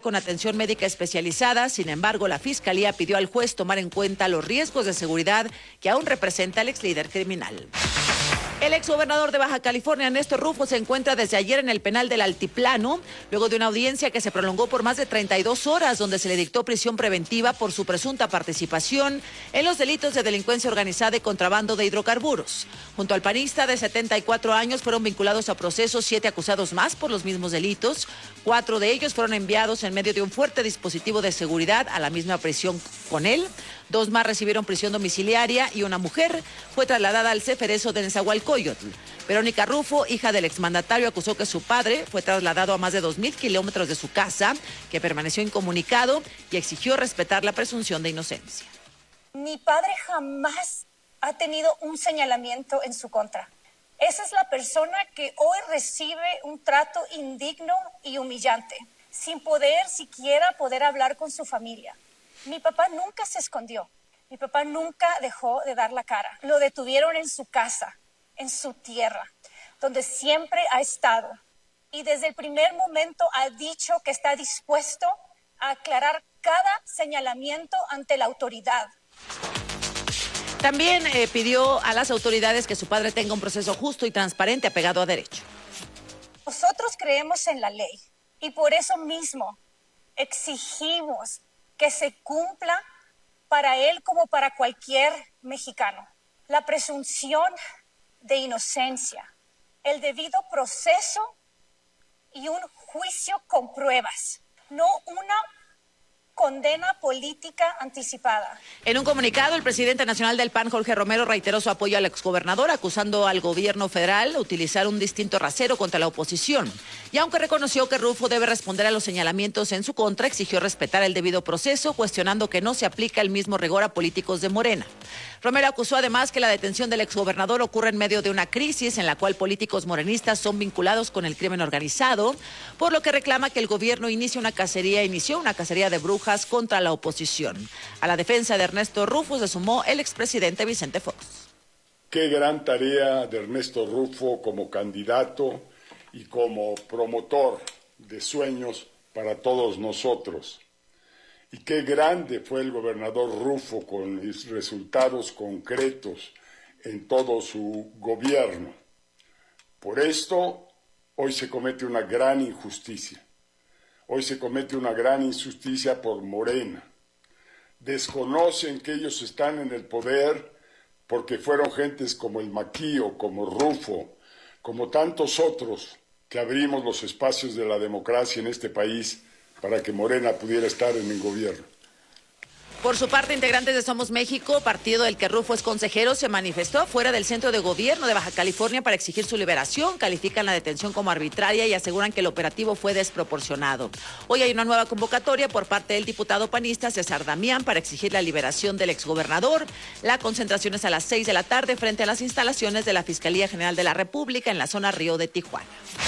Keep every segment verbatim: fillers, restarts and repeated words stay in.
con atención médica especializada. Sin embargo, la Fiscalía pidió al juez tomar en cuenta los riesgos de seguridad que aún representa el ex líder criminal. El exgobernador de Baja California, Néstor Rufo, se encuentra desde ayer en el penal del Altiplano, luego de una audiencia que se prolongó por más de treinta y dos horas, donde se le dictó prisión preventiva por su presunta participación en los delitos de delincuencia organizada y contrabando de hidrocarburos. Junto al panista de setenta y cuatro años fueron vinculados a proceso siete acusados más por los mismos delitos. Cuatro de ellos fueron enviados en medio de un fuerte dispositivo de seguridad a la misma prisión con él. Dos más recibieron prisión domiciliaria y una mujer fue trasladada al Ceferezo de Nezahualcóyotl. Verónica Rufo, hija del exmandatario, acusó que su padre fue trasladado a más de dos mil kilómetros de su casa, que permaneció incomunicado, y exigió respetar la presunción de inocencia. Mi padre jamás ha tenido un señalamiento en su contra. Esa es la persona que hoy recibe un trato indigno y humillante, sin poder siquiera poder hablar con su familia. Mi papá nunca se escondió, mi papá nunca dejó de dar la cara. Lo detuvieron en su casa, en su tierra, donde siempre ha estado. Y desde el primer momento ha dicho que está dispuesto a aclarar cada señalamiento ante la autoridad. También eh, pidió a las autoridades que su padre tenga un proceso justo y transparente apegado a derecho. Nosotros creemos en la ley y por eso mismo exigimos que se cumpla para él como para cualquier mexicano. La presunción de inocencia, el debido proceso y un juicio con pruebas, no una condena política anticipada. En un comunicado, el presidente nacional del P A N, Jorge Romero, reiteró su apoyo al exgobernador, acusando al gobierno federal de utilizar un distinto rasero contra la oposición. Y aunque reconoció que Rufo debe responder a los señalamientos en su contra, exigió respetar el debido proceso, cuestionando que no se aplica el mismo rigor a políticos de Morena. Romero acusó además que la detención del exgobernador ocurre en medio de una crisis en la cual políticos morenistas son vinculados con el crimen organizado, por lo que reclama que el gobierno inicie una cacería, inició una cacería de brujas contra la oposición. A la defensa de Ernesto Rufo se sumó el expresidente Vicente Fox. Qué gran tarea de Ernesto Rufo como candidato y como promotor de sueños para todos nosotros. Y qué grande fue el gobernador Rufo con los resultados concretos en todo su gobierno. Por esto, hoy se comete una gran injusticia. Hoy se comete una gran injusticia por Morena. Desconocen que ellos están en el poder porque fueron gentes como el Maquío, como Rufo, como tantos otros que abrimos los espacios de la democracia en este país para que Morena pudiera estar en el gobierno. Por su parte, integrantes de Somos México, partido del que Rufo es consejero, se manifestó fuera del centro de gobierno de Baja California para exigir su liberación. Califican la detención como arbitraria y aseguran que el operativo fue desproporcionado. Hoy hay una nueva convocatoria por parte del diputado panista César Damián para exigir la liberación del exgobernador. La concentración es a las seis de la tarde frente a las instalaciones de la Fiscalía General de la República en la zona Río de Tijuana.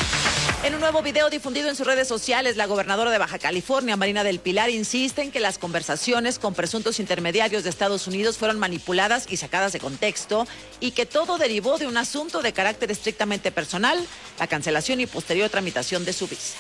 En un nuevo video difundido en sus redes sociales, la gobernadora de Baja California, Marina del Pilar, insiste en que las conversaciones con presuntos intermediarios de Estados Unidos fueron manipuladas y sacadas de contexto y que todo derivó de un asunto de carácter estrictamente personal, la cancelación y posterior tramitación de su visa.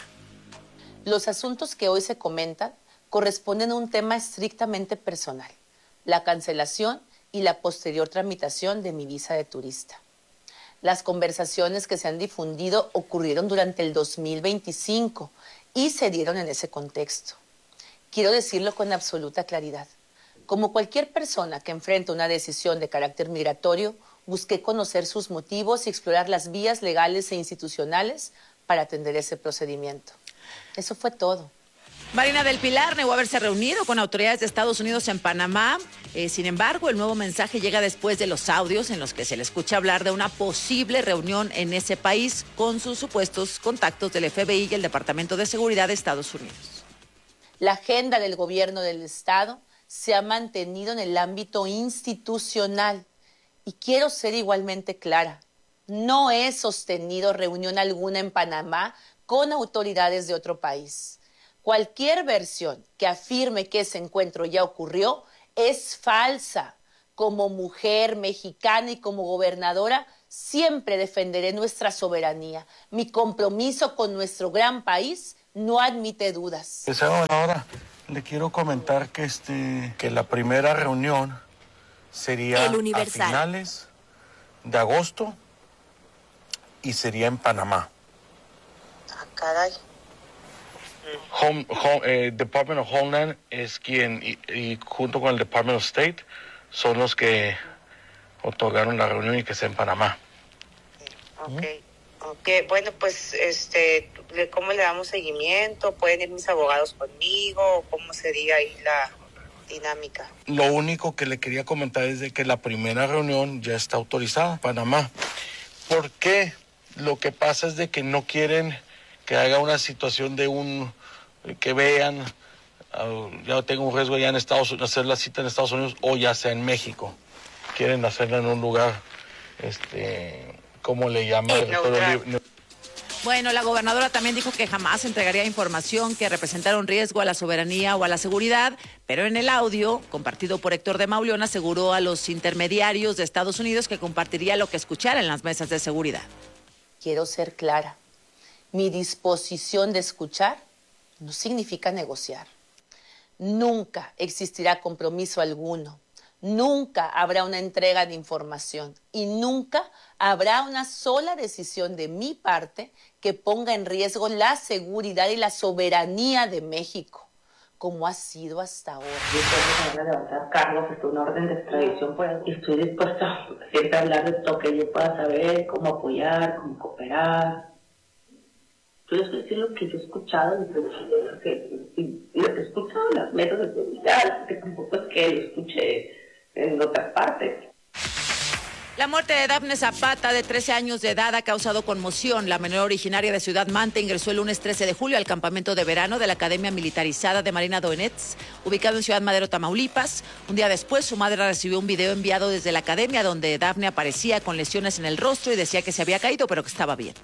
Los asuntos que hoy se comentan corresponden a un tema estrictamente personal, la cancelación y la posterior tramitación de mi visa de turista. Las conversaciones que se han difundido ocurrieron durante el dos mil veinticinco y se dieron en ese contexto. Quiero decirlo con absoluta claridad. Como cualquier persona que enfrenta una decisión de carácter migratorio, busqué conocer sus motivos y explorar las vías legales e institucionales para atender ese procedimiento. Eso fue todo. Marina del Pilar negó haberse reunido con autoridades de Estados Unidos en Panamá. Eh, sin embargo, el nuevo mensaje llega después de los audios en los que se le escucha hablar de una posible reunión en ese país con sus supuestos contactos del F B I y el Departamento de Seguridad de Estados Unidos. La agenda del gobierno del Estado se ha mantenido en el ámbito institucional y quiero ser igualmente clara. No he sostenido reunión alguna en Panamá con autoridades de otro país. Cualquier versión que afirme que ese encuentro ya ocurrió es falsa. Como mujer mexicana y como gobernadora, siempre defenderé nuestra soberanía, mi compromiso con nuestro gran país no admite dudas. Ahora le quiero comentar que, este, que la primera reunión sería a finales de agosto y sería en Panamá. Ah, caray. Home, home, eh, Department of Homeland es quien, y, y junto con el Department of State, son los que otorgaron la reunión y que sea en Panamá. Ok, ok. Bueno, pues, este, ¿cómo le damos seguimiento? ¿Pueden ir mis abogados conmigo? ¿Cómo sería ahí la dinámica? Lo único que le quería comentar es de que la primera reunión ya está autorizada en Panamá. ¿Por qué? Lo que pasa es de que no quieren que haga una situación de un, que vean, uh, ya tengo un riesgo ya en Estados Unidos, hacer la cita en Estados Unidos o ya sea en México. Quieren hacerla en un lugar, este, ¿cómo le llaman? Bueno, la gobernadora también dijo que jamás entregaría información que representara un riesgo a la soberanía o a la seguridad, pero en el audio, compartido por Héctor de Mauleón, aseguró a los intermediarios de Estados Unidos que compartiría lo que escuchara en las mesas de seguridad. Quiero ser clara. Mi disposición de escuchar no significa negociar. Nunca existirá compromiso alguno. Nunca habrá una entrega de información y nunca habrá una sola decisión de mi parte que ponga en riesgo la seguridad y la soberanía de México, como ha sido hasta ahora. Yo puedo van a levantar cargos, es una orden de extradición, pues, y estoy dispuesta siempre a hablar de todo que yo pueda saber, cómo apoyar, cómo cooperar. Yo les voy a decir lo que yo he escuchado, lo que, lo que he escuchado en las mesas de seguridad, que tampoco es que lo escuché en otras partes. La muerte de Dafne Zapata, de trece años de edad, ha causado conmoción. La menor, originaria de Ciudad Mante, ingresó el lunes trece de julio al campamento de verano de la Academia Militarizada de Marina Doenetz, ubicado en Ciudad Madero, Tamaulipas. Un día después, su madre recibió un video enviado desde la academia donde Dafne aparecía con lesiones en el rostro y decía que se había caído, pero que estaba bien.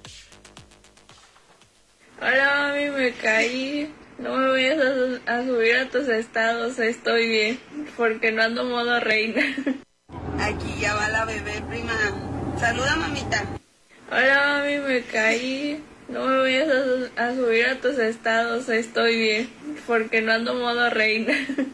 Hola, mami, me caí. No me vayas a, a subir a tus estados, estoy bien, porque no ando modo reina. Aquí ya va la bebé, prima. Saluda, mamita. Hola, mami, me caí. No me vayas a, a subir a tus estados, estoy bien, porque no ando modo reina.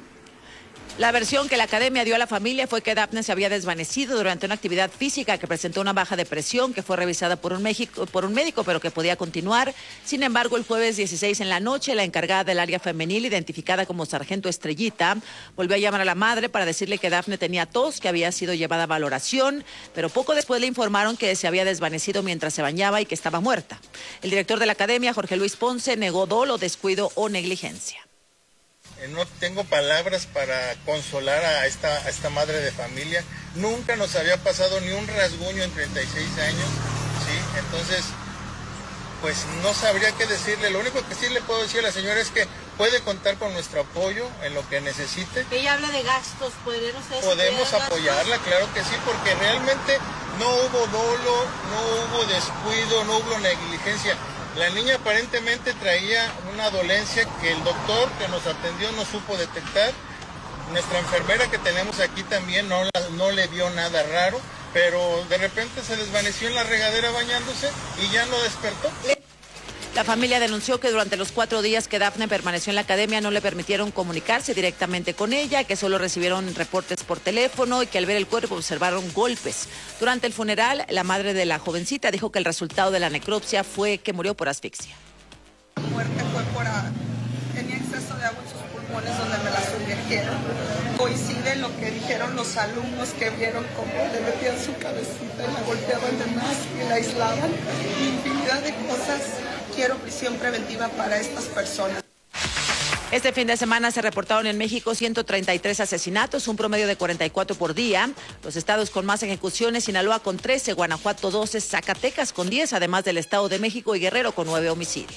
La versión que la academia dio a la familia fue que Dafne se había desvanecido durante una actividad física, que presentó una baja de presión, que fue revisada por un, México, por un médico, pero que podía continuar. Sin embargo, el jueves dieciséis en la noche, la encargada del área femenil, identificada como Sargento Estrellita, volvió a llamar a la madre para decirle que Dafne tenía tos, que había sido llevada a valoración, pero poco después le informaron que se había desvanecido mientras se bañaba y que estaba muerta. El director de la academia, Jorge Luis Ponce, negó dolo, descuido o negligencia. No tengo palabras para consolar a esta, a esta madre de familia. Nunca nos había pasado ni un rasguño en treinta y seis años, ¿sí? Entonces, pues no sabría qué decirle. Lo único que sí le puedo decir a la señora es que puede contar con nuestro apoyo en lo que necesite. Ella habla de gastos, ¿podemos, podemos apoyarla? Claro que sí, porque realmente no hubo dolo, no hubo descuido, no hubo negligencia. La niña aparentemente traía una dolencia que el doctor que nos atendió no supo detectar. Nuestra enfermera que tenemos aquí también no, no le vio nada raro, pero de repente se desvaneció en la regadera bañándose y ya no despertó. La familia denunció que durante los cuatro días que Dafne permaneció en la academia no le permitieron comunicarse directamente con ella, que solo recibieron reportes por teléfono y que al ver el cuerpo observaron golpes. Durante el funeral, la madre de la jovencita dijo que el resultado de la necropsia fue que murió por asfixia. La muerte fue por... A... tenía exceso de agua en sus pulmones donde me la sumergieron. Coincide lo que dijeron los alumnos que vieron cómo le metían su cabecita y la golpeaban de más y la aislaban. Infinidad de cosas. Quiero prisión preventiva para estas personas. Este fin de semana se reportaron en México ciento treinta y tres asesinatos, un promedio de cuarenta y cuatro por día. Los estados con más ejecuciones: Sinaloa con trece, Guanajuato doce, Zacatecas con diez, además del Estado de México y Guerrero con nueve homicidios.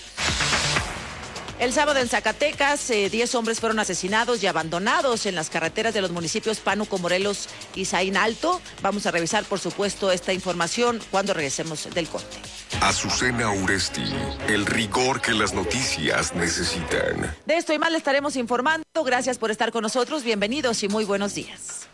El sábado en Zacatecas, eh, diez hombres fueron asesinados y abandonados en las carreteras de los municipios Pánuco, Morelos y Zaín Alto. Vamos a revisar, por supuesto, esta información cuando regresemos del corte. Azucena Uresti, el rigor que las noticias necesitan. De esto y más le estaremos informando. Gracias por estar con nosotros. Bienvenidos y muy buenos días.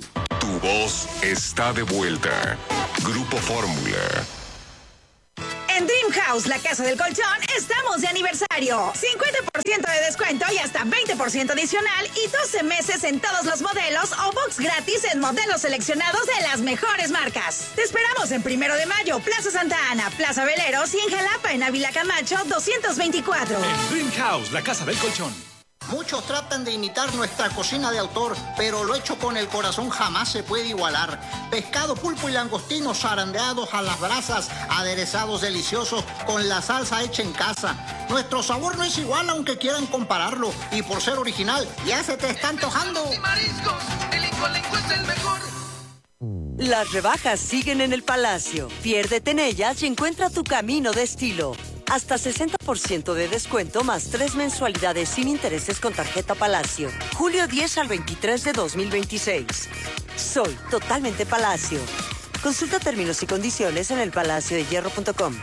Tu voz está de vuelta. Grupo Fórmula. En Dream House, la casa del colchón, estamos de aniversario. cincuenta por ciento de descuento y hasta veinte por ciento adicional y doce meses en todos los modelos o box gratis en modelos seleccionados de las mejores marcas. Te esperamos en Primero de Mayo, Plaza Santa Ana, Plaza Veleros y en Jalapa, en Ávila Camacho, doscientos veinticuatro. En Dream House, la casa del colchón. Muchos tratan de imitar nuestra cocina de autor, pero lo hecho con el corazón jamás se puede igualar. Pescado, pulpo y langostinos zarandeados a las brasas, aderezados deliciosos con la salsa hecha en casa. Nuestro sabor no es igual aunque quieran compararlo, y por ser original ya se te está antojando. Mariscos, el Incolenco es el mejor. Las rebajas siguen en el Palacio. Piérdete en ellas y encuentra tu camino de estilo. Hasta sesenta por ciento de descuento más tres mensualidades sin intereses con tarjeta Palacio. julio diez al veintitrés de dos mil veintiséis. Soy totalmente Palacio. Consulta términos y condiciones en el palacio de hierro punto com.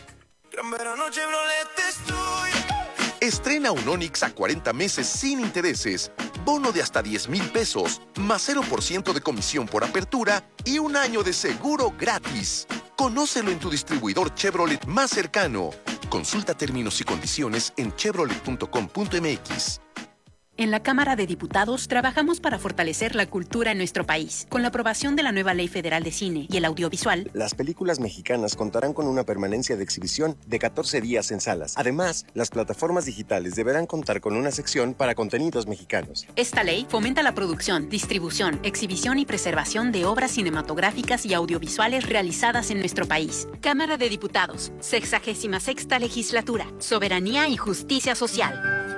Estrena un Onix a cuarenta meses sin intereses, bono de hasta diez mil pesos, más cero por ciento de comisión por apertura y un año de seguro gratis. Conócelo en tu distribuidor Chevrolet más cercano. Consulta términos y condiciones en chevrolet punto com punto m x. En la Cámara de Diputados trabajamos para fortalecer la cultura en nuestro país. Con la aprobación de la nueva Ley Federal de Cine y el Audiovisual, las películas mexicanas contarán con una permanencia de exhibición de catorce días en salas. Además, las plataformas digitales deberán contar con una sección para contenidos mexicanos. Esta ley fomenta la producción, distribución, exhibición y preservación de obras cinematográficas y audiovisuales realizadas en nuestro país. Cámara de Diputados, sexagésima sexta legislatura, soberanía y justicia social.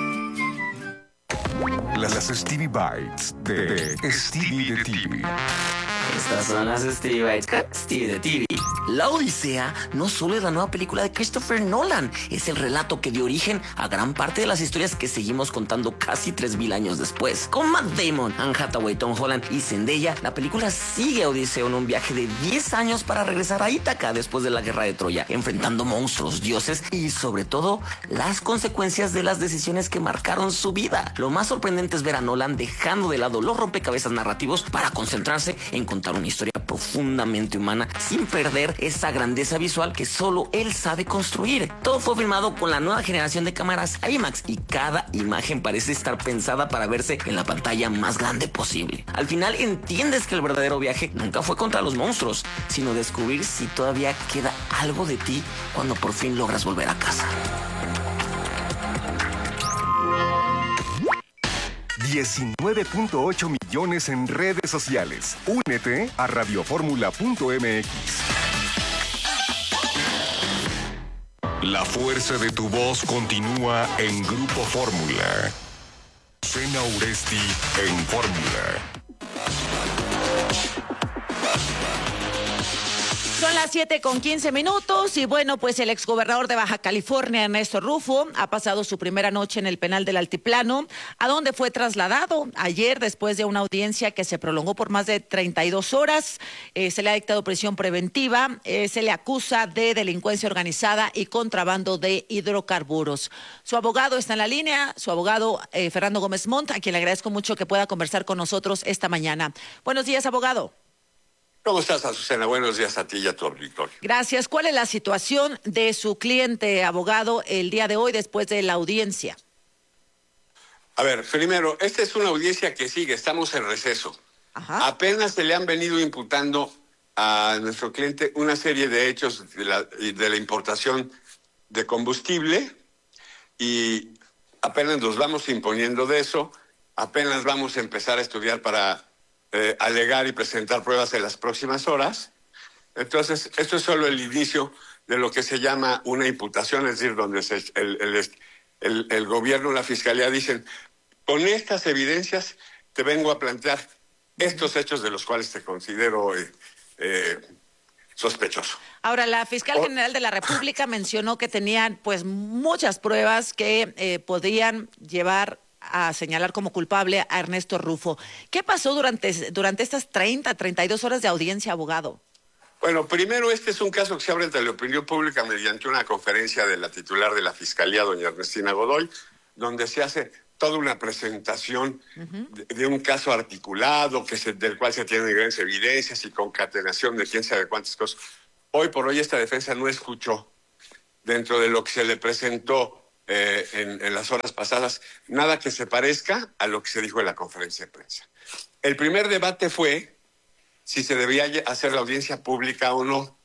Las Stevie Bites de, de Stevie de T V. Estas son las Stevie Bites con Stevie de T V. La Odisea no solo es la nueva película de Christopher Nolan, es el relato que dio origen a gran parte de las historias que seguimos contando casi tres mil años después. Con Matt Damon, Anne Hathaway, Tom Holland y Zendaya, la película sigue a Odiseo en un viaje de diez años para regresar a Ítaca después de la guerra de Troya, enfrentando monstruos, dioses y sobre todo las consecuencias de las decisiones que marcaron su vida. Lo más sorprendente es ver a Nolan dejando de lado los rompecabezas narrativos para concentrarse en contar una historia profundamente humana sin perder esa grandeza visual que solo él sabe construir. Todo fue filmado con la nueva generación de cámaras IMAX y cada imagen parece estar pensada para verse en la pantalla más grande posible. Al final entiendes que el verdadero viaje nunca fue contra los monstruos, sino descubrir si todavía queda algo de ti cuando por fin logras volver a casa. diecinueve punto ocho millones en redes sociales. Únete a radioformula punto m x. La fuerza de tu voz continúa en Grupo Fórmula. Cena Uresti en Fórmula. Son las siete con quince minutos y bueno, pues el exgobernador de Baja California, Ernesto Rufo, ha pasado su primera noche en el penal del Altiplano, a donde fue trasladado ayer después de una audiencia que se prolongó por más de treinta y dos horas. Eh, se le ha dictado prisión preventiva, eh, se le acusa de delincuencia organizada y contrabando de hidrocarburos. Su abogado está en la línea, su abogado eh, Fernando Gómez Montt, a quien le agradezco mucho que pueda conversar con nosotros esta mañana. Buenos días, abogado. ¿Cómo estás, Azucena? Buenos días a ti y a tu auditorio. Gracias. ¿Cuál es la situación de su cliente, abogado, el día de hoy después de la audiencia? A ver, primero, esta es una audiencia que sigue, estamos en receso. Ajá. Apenas se le han venido imputando a nuestro cliente una serie de hechos de la, de la importación de combustible y apenas nos vamos imponiendo de eso, apenas vamos a empezar a estudiar para Eh, alegar y presentar pruebas en las próximas horas. Entonces, esto es solo el inicio de lo que se llama una imputación, es decir, donde se, el, el, el, el gobierno, la fiscalía dicen, con estas evidencias te vengo a plantear estos hechos de los cuales te considero eh, eh, sospechoso. Ahora, la fiscal general de la República mencionó que tenían pues muchas pruebas que eh, podían llevar a señalar como culpable a Ernesto Rufo. ¿Qué pasó durante, durante estas treinta, treinta y dos horas de audiencia, abogado? Bueno, primero, este es un caso que se abre ante la opinión pública mediante una conferencia de la titular de la Fiscalía, doña Ernestina Godoy, donde se hace toda una presentación uh-huh. de, de un caso articulado, que se, del cual se tienen grandes evidencias y concatenación de quién sabe cuántas cosas. Hoy por hoy esta defensa no escuchó, dentro de lo que se le presentó eh, en, en las horas pasadas, nada que se parezca a lo que se dijo en la conferencia de prensa. El primer debate fue si se debía hacer la audiencia pública o no.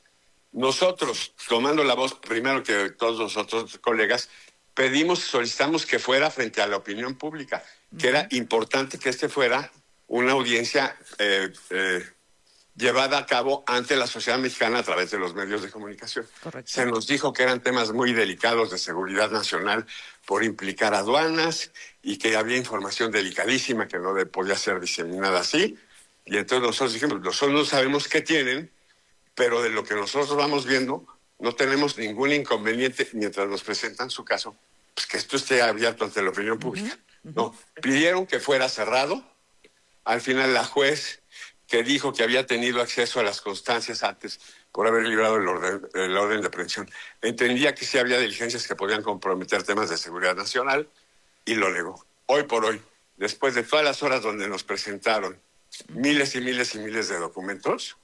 Nosotros, tomando la voz primero que todos los otros colegas, pedimos, solicitamos que fuera frente a la opinión pública, que era importante que este fuera una audiencia eh, eh, llevada a cabo ante la sociedad mexicana a través de los medios de comunicación. Correcto. Se nos dijo que eran temas muy delicados de seguridad nacional por implicar aduanas y que había información delicadísima que no podía ser diseminada así. Y entonces nosotros dijimos, nosotros no sabemos qué tienen, pero de lo que nosotros vamos viendo, no tenemos ningún inconveniente mientras nos presentan su caso, pues que esto esté abierto ante la opinión pública. Uh-huh. Uh-huh. No, pidieron que fuera cerrado. Al final la juez, que dijo que había tenido acceso a las constancias antes por haber librado el orden, el orden de aprehensión, entendía que sí había diligencias que podían comprometer temas de seguridad nacional y lo negó. Hoy por hoy, después de todas las horas donde nos presentaron miles y miles y miles de documentos,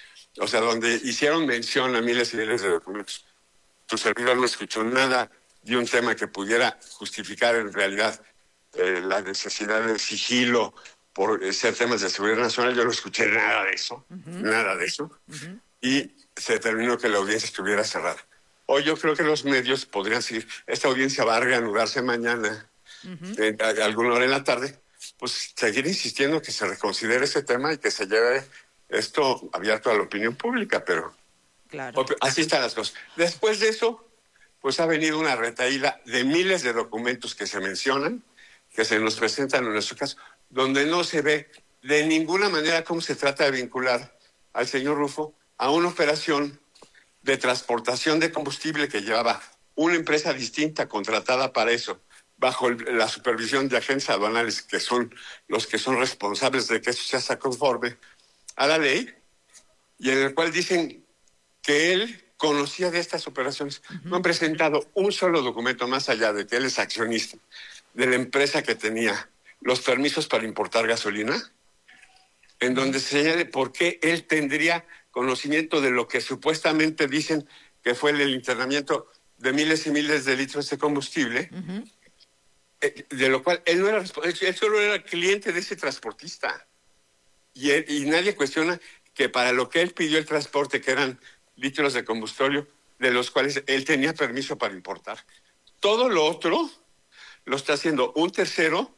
o sea, donde hicieron mención a miles y miles de documentos, tu servidor no escuchó nada de un tema que pudiera justificar en realidad eh, la necesidad del sigilo por eh, ser temas de seguridad nacional. Yo no escuché nada de eso, uh-huh. nada de eso, uh-huh. y se determinó que la audiencia estuviera cerrada. Hoy yo creo que los medios podrían seguir, esta audiencia va a reanudarse mañana, uh-huh. eh, a, a alguna hora en la tarde, pues seguir insistiendo que se reconsidere ese tema y que se lleve esto abierto a la opinión pública, pero claro. así están las cosas. Después de eso, pues ha venido una retahíla de miles de documentos que se mencionan, que se nos presentan en nuestro caso, donde no se ve de ninguna manera cómo se trata de vincular al señor Rufo a una operación de transportación de combustible que llevaba una empresa distinta contratada para eso, bajo el, la supervisión de agentes aduanales, que son los que son responsables de que eso se haga conforme a la ley, y en el cual dicen que él conocía de estas operaciones. Uh-huh. No han presentado un solo documento más allá de que él es accionista de la empresa que tenía los permisos para importar gasolina, en donde se señale por qué él tendría conocimiento de lo que supuestamente dicen que fue el internamiento de miles y miles de litros de combustible, uh-huh. eh, de lo cual él no era él solo era cliente de ese transportista. Y, él, y nadie cuestiona que para lo que él pidió el transporte, que eran litros de combustible, de los cuales él tenía permiso para importar. Todo lo otro lo está haciendo un tercero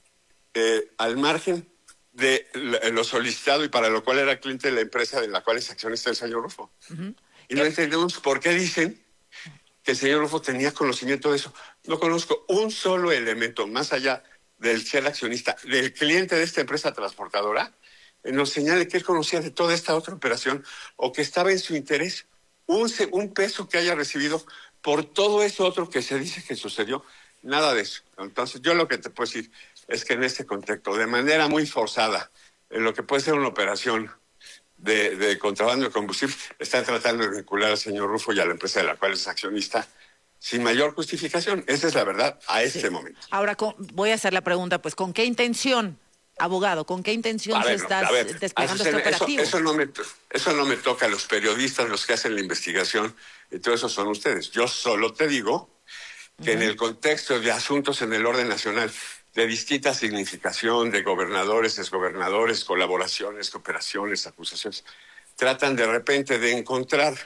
eh, al margen de lo solicitado y para lo cual era cliente de la empresa de la cual es accionista el señor Rufo. Uh-huh. Y no entendemos por qué dicen que el señor Rufo tenía conocimiento de eso. No conozco un solo elemento más allá del ser accionista, del cliente de esta empresa transportadora, nos señale que él conocía de toda esta otra operación o que estaba en su interés un, un peso que haya recibido por todo eso otro que se dice que sucedió. Nada de eso. Entonces, yo lo que te puedo decir es que en este contexto, de manera muy forzada, en lo que puede ser una operación de, de contrabando de combustible, están tratando de vincular al señor Rufo y a la empresa de la cual es accionista sin mayor justificación. Esa es la verdad a este sí. momento. Ahora, con, voy a hacer la pregunta, pues, ¿con qué intención? Abogado, ¿con qué intención se está desplegando este operativo? Eso, eso, no me, eso no me toca a los periodistas, los que hacen la investigación, y todo eso son ustedes. Yo solo te digo que uh-huh. en el contexto de asuntos en el orden nacional de distinta significación, de gobernadores, exgobernadores, colaboraciones, cooperaciones, acusaciones, tratan de repente de encontrar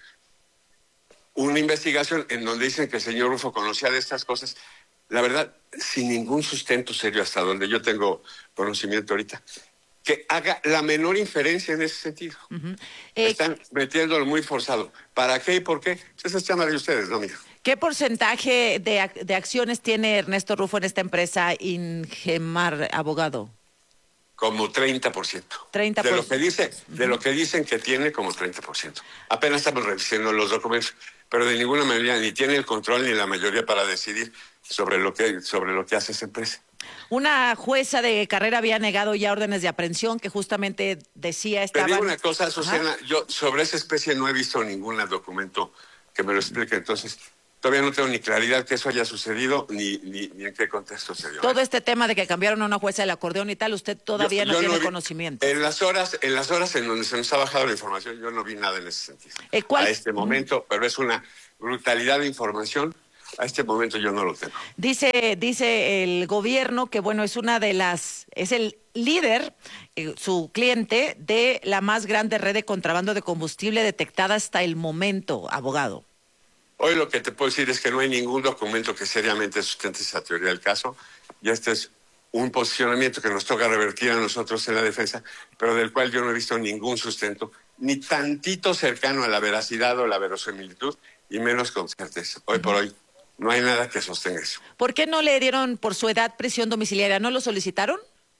una investigación en donde dicen que el señor Rufo conocía de estas cosas, la verdad, sin ningún sustento serio hasta donde yo tengo conocimiento ahorita, que haga la menor inferencia en ese sentido. Uh-huh. eh, Están metiéndolo muy forzado. ¿Para qué y por qué? Esa es chamba de ustedes, ¿no, mija? ¿Qué porcentaje de, de acciones tiene Ernesto Rufo en esta empresa Ingemar, abogado? Como treinta por ciento. treinta por ciento. De lo que dice, uh-huh. de lo que dicen que tiene como treinta por ciento. Apenas estamos revisando los documentos, pero de ninguna manera ni tiene el control ni la mayoría para decidir sobre lo que sobre lo que hace esa empresa. Una jueza de carrera había negado ya órdenes de aprehensión que justamente decía estaban... Te digo una cosa, Susana, Ajá. yo sobre esa especie no he visto ningún documento que me lo explique. Entonces, todavía no tengo ni claridad que eso haya sucedido, ni, ni, ni en qué contexto se dio. Todo este tema de que cambiaron a una jueza del acordeón y tal, usted todavía yo, no yo tiene no vi, conocimiento. En las horas, en las horas en donde se nos ha bajado la información, yo no vi nada en ese sentido. Eh, ¿cuál? A este momento, pero es una brutalidad de información. A este momento yo no lo tengo. Dice, dice el gobierno que bueno, es una de las, es el líder, eh, su cliente, de la más grande red de contrabando de combustible detectada hasta el momento, abogado. Hoy lo que te puedo decir es que no hay ningún documento que seriamente sustente esa teoría del caso, y este es un posicionamiento que nos toca revertir a nosotros en la defensa, pero del cual yo no he visto ningún sustento, ni tantito cercano a la veracidad o la verosimilitud, y menos con certeza. Hoy por hoy no hay nada que sostenga eso. ¿Por qué no le dieron por su edad prisión domiciliaria? ¿No lo solicitaron?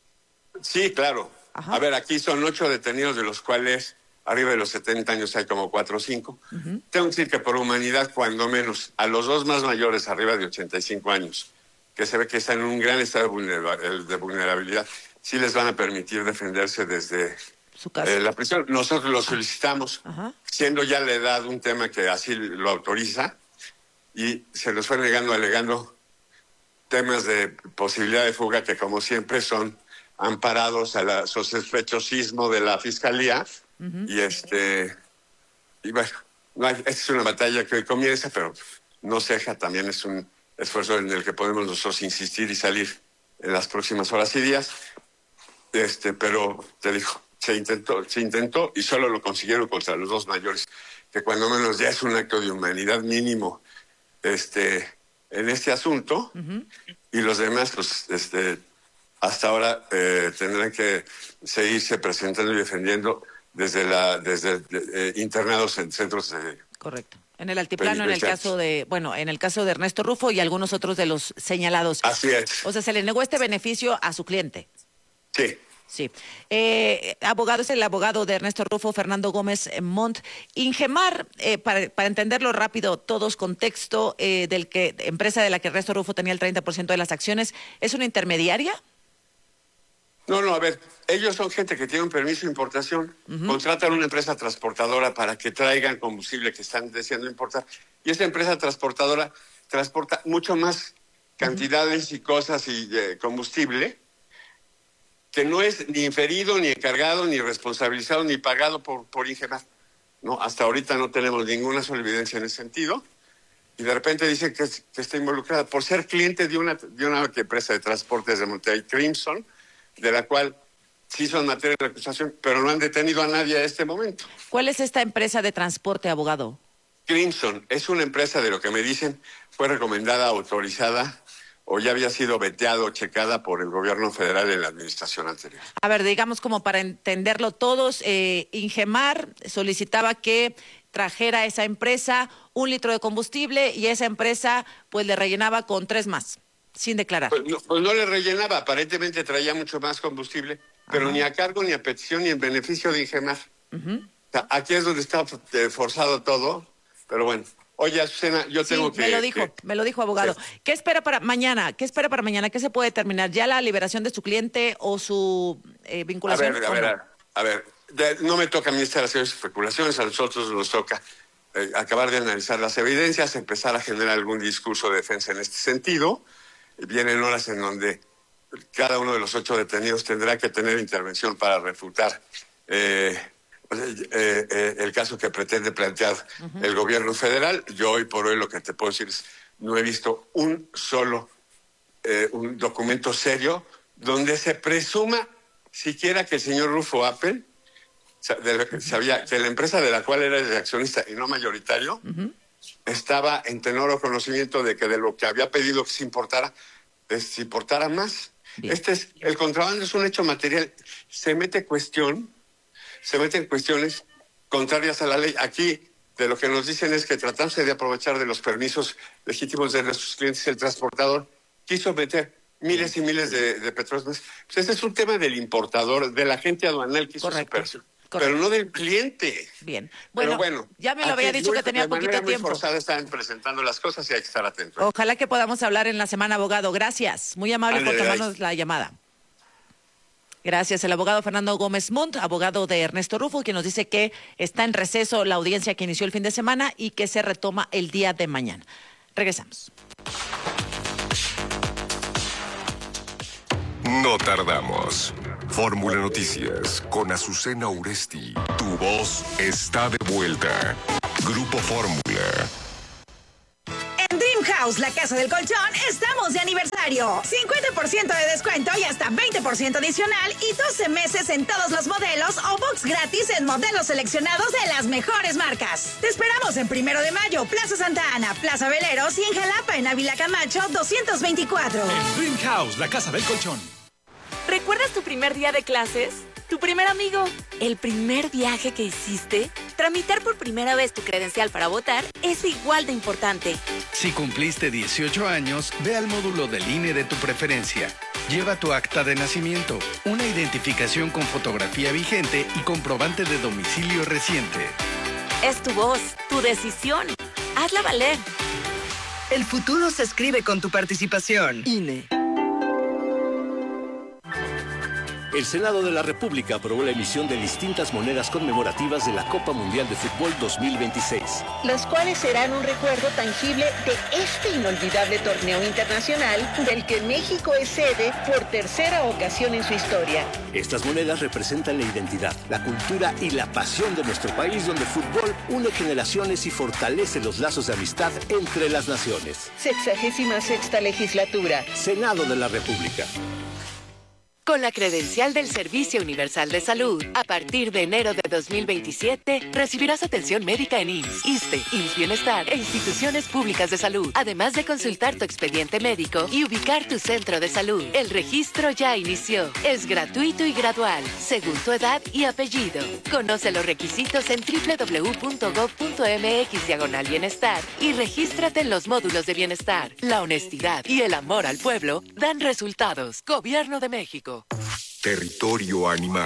Sí, claro. Ajá. A ver, aquí son ocho detenidos, de los cuales arriba de los setenta años hay como cuatro o cinco. Uh-huh. Tengo que decir que por humanidad, cuando menos, a los dos más mayores, arriba de ochenta y cinco años, que se ve que están en un gran estado de vulnerabilidad, sí les van a permitir defenderse desde su casa. Eh, la prisión. Nosotros lo solicitamos, uh-huh. siendo ya la edad un tema que así lo autoriza, y se nos fue negando, alegando temas de posibilidad de fuga que, como siempre, son amparados a la sospechosismo de la Fiscalía. Uh-huh. Y este y bueno, no hay, esta es una batalla que hoy comienza, pero no ceja, también es un esfuerzo en el que podemos nosotros insistir y salir en las próximas horas y días. Este, pero te digo, se intentó, se intentó y solo lo consiguieron contra los dos mayores, que cuando menos ya es un acto de humanidad mínimo este en este asunto. Uh-huh. Y los demás, pues, este hasta ahora eh, tendrán que seguirse presentando y defendiendo desde la desde eh, internados en centros de... Correcto. En el altiplano, en el caso de, bueno, en el caso de Ernesto Rufo y algunos otros de los señalados. Así es. O sea, se le negó este beneficio a su cliente. Sí. Sí. Eh, abogado, es el abogado de Ernesto Rufo, Fernando Gómez Montt. Ingemar, eh, para, para entenderlo rápido, todos contexto, eh, del que empresa de la que Ernesto Rufo tenía el treinta por ciento de las acciones, ¿es una intermediaria? No, no, a ver, ellos son gente que tiene un permiso de importación, uh-huh. contratan una empresa transportadora para que traigan combustible que están deseando importar, y esa empresa transportadora transporta mucho más cantidades uh-huh. y cosas y eh, combustible, que no es ni inferido, ni encargado, ni responsabilizado, ni pagado por, por Ingemar. No, hasta ahorita no tenemos ninguna sola evidencia en ese sentido, y de repente dicen que, que está involucrada por ser cliente de una, de una empresa de transportes de Monterrey, Crimson, de la cual sí son materia de acusación, pero no han detenido a nadie a este momento. ¿Cuál es esta empresa de transporte, abogado? Crimson es una empresa, de lo que me dicen, fue recomendada, autorizada, o ya había sido veteado o checada por el gobierno federal en la administración anterior. A ver, digamos como para entenderlo todos, eh, Ingemar solicitaba que trajera a esa empresa un litro de combustible y esa empresa pues le rellenaba con tres más. Sin declarar. Pues no, pues no le rellenaba, aparentemente traía mucho más combustible, pero Ajá. ni a cargo, ni a petición, ni en beneficio de Ingemar. Uh-huh. O sea, aquí es donde está eh, forzado todo, pero bueno. Oye, Azucena, yo sí, tengo que... me lo dijo, que, me lo dijo, abogado. Sí. ¿Qué espera para mañana? ¿Qué espera para mañana? ¿Qué se puede determinar? ¿Ya la liberación de su cliente o su eh, vinculación? A ver, a ver, a, a ver, de, no me toca a mí estar haciendo especulaciones, a nosotros nos toca eh, acabar de analizar las evidencias, empezar a generar algún discurso de defensa en este sentido. Vienen horas en donde cada uno de los ocho detenidos tendrá que tener intervención para refutar eh, eh, eh, el caso que pretende plantear uh-huh. el gobierno federal. Yo hoy por hoy lo que te puedo decir es no he visto un solo eh, un documento serio donde se presuma siquiera que el señor Rufo Appel sabía que la empresa de la cual era el accionista y no mayoritario uh-huh. estaba en tenor o conocimiento de que de lo que había pedido que se importara, se importara más. Bien. Este es, el contrabando es un hecho material. Se mete cuestión, se meten cuestiones contrarias a la ley. Aquí de lo que nos dicen es que tratándose de aprovechar de los permisos legítimos de nuestros clientes, el transportador quiso meter miles y miles de, de petróleos más. Pues este es un tema del importador, del agente aduanal que hizo su operación. Correcto. Pero no del cliente. Bien. Bueno, bueno ya me lo había dicho que tenía poquito tiempo. De manera muy forzada están presentando las cosas y hay que estar atentos. Ojalá que podamos hablar en la semana, abogado. Gracias. Muy amable Andale, por tomarnos la llamada. Gracias. El abogado Fernando Gómez Montt, abogado de Ernesto Rufo, quien nos dice que está en receso la audiencia que inició el fin de semana y que se retoma el día de mañana. Regresamos. No tardamos. Fórmula Noticias con Azucena Uresti. Tu voz está de vuelta. Grupo Fórmula. En Dream House, la casa del colchón, estamos de aniversario. cincuenta por ciento de descuento y hasta veinte por ciento adicional y doce meses en todos los modelos o box gratis en modelos seleccionados de las mejores marcas. Te esperamos en Primero de Mayo, Plaza Santa Ana, Plaza Veleros y en Jalapa, en Ávila Camacho, doscientos veinticuatro. En Dream House, la casa del colchón. ¿Recuerdas tu primer día de clases? ¿Tu primer amigo? ¿El primer viaje que hiciste? Tramitar por primera vez tu credencial para votar es igual de importante. Si cumpliste dieciocho años, ve al módulo del I N E de tu preferencia. Lleva tu acta de nacimiento, una identificación con fotografía vigente y comprobante de domicilio reciente. Es tu voz, tu decisión. Hazla valer. El futuro se escribe con tu participación. I N E. El Senado de la República aprobó la emisión de distintas monedas conmemorativas de la Copa Mundial de Fútbol dos mil veintiséis. Las cuales serán un recuerdo tangible de este inolvidable torneo internacional del que México es sede por tercera ocasión en su historia. Estas monedas representan la identidad, la cultura y la pasión de nuestro país, donde el fútbol une generaciones y fortalece los lazos de amistad entre las naciones. Sexagésima sexta legislatura. Senado de la República. Con la credencial del Servicio Universal de Salud, a partir de enero de dos mil veintisiete, recibirás atención médica en I M S S, ISSSTE, I M S S Bienestar e instituciones públicas de salud, además de consultar tu expediente médico y ubicar tu centro de salud. El registro ya inició. Es gratuito y gradual, según tu edad y apellido. Conoce los requisitos en doble u doble u doble u punto gob punto eme equis diagonal bienestar y regístrate en los módulos de bienestar. La honestidad y el amor al pueblo dan resultados. Gobierno de México. Territorio animal.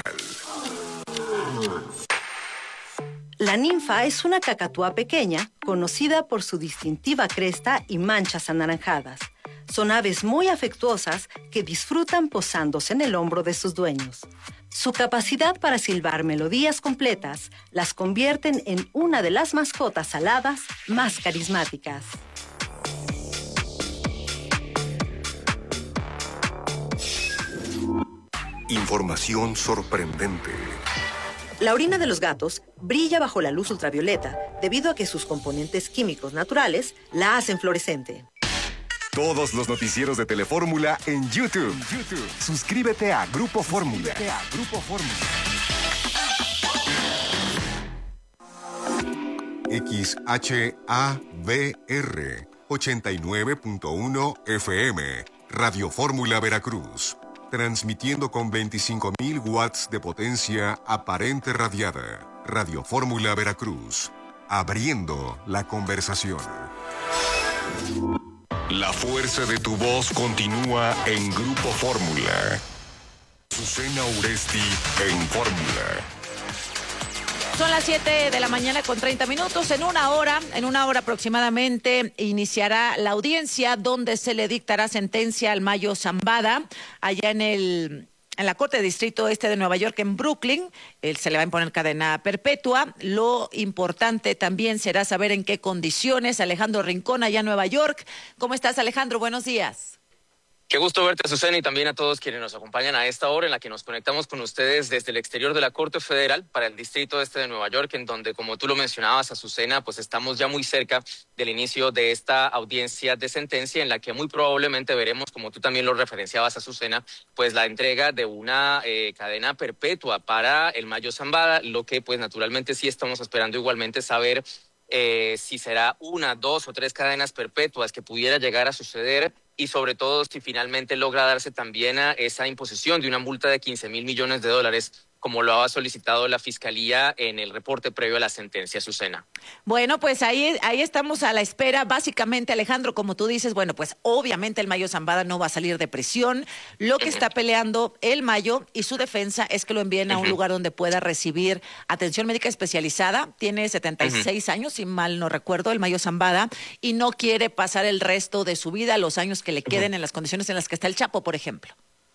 La ninfa es una cacatúa pequeña, conocida por su distintiva cresta y manchas anaranjadas. Son aves muy afectuosas que disfrutan posándose en el hombro de sus dueños. Su capacidad para silbar melodías completas las convierten en una de las mascotas aladas más carismáticas. Información sorprendente. La orina de los gatos brilla bajo la luz ultravioleta debido a que sus componentes químicos naturales la hacen fluorescente. Todos los noticieros de Telefórmula en YouTube. YouTube. Suscríbete a Grupo Fórmula. a Grupo Fórmula. X H A V R ochenta y nueve punto uno F M. Radio Fórmula Veracruz. Transmitiendo con veinticinco mil watts de potencia aparente radiada. Radio Fórmula Veracruz. Abriendo la conversación. La fuerza de tu voz continúa en Grupo Fórmula. Azucena Uresti en Fórmula. Son las siete de la mañana con treinta minutos. En una hora, en una hora aproximadamente, iniciará la audiencia donde se le dictará sentencia al Mayo Zambada, allá en el... En la Corte de Distrito Este de Nueva York, en Brooklyn. Él se le va a imponer cadena perpetua. Lo importante también será saber en qué condiciones. Alejandro Rincón, allá en Nueva York. ¿Cómo estás, Alejandro? Buenos días. Qué gusto verte, Azucena, y también a todos quienes nos acompañan a esta hora en la que nos conectamos con ustedes desde el exterior de la Corte Federal para el Distrito Este de Nueva York, en donde, como tú lo mencionabas, Azucena, pues estamos ya muy cerca del inicio de esta audiencia de sentencia en la que muy probablemente veremos, como tú también lo referenciabas, Azucena, pues la entrega de una eh, cadena perpetua para el Mayo Zambada, lo que pues naturalmente sí estamos esperando igualmente saber eh, si será una, dos o tres cadenas perpetuas que pudiera llegar a suceder, y sobre todo si finalmente logra darse también a esa imposición de una multa de quince mil millones de dólares, como lo ha solicitado la Fiscalía en el reporte previo a la sentencia, Azucena. Bueno, pues ahí, ahí estamos a la espera. Básicamente, Alejandro, como tú dices, bueno, pues obviamente el Mayo Zambada no va a salir de prisión. Lo que uh-huh. está peleando el Mayo y su defensa es que lo envíen a un uh-huh. lugar donde pueda recibir atención médica especializada. Tiene setenta y seis uh-huh. años, si mal no recuerdo, el Mayo Zambada, y no quiere pasar el resto de su vida, los años que le queden uh-huh. en las condiciones en las que está el Chapo, por ejemplo.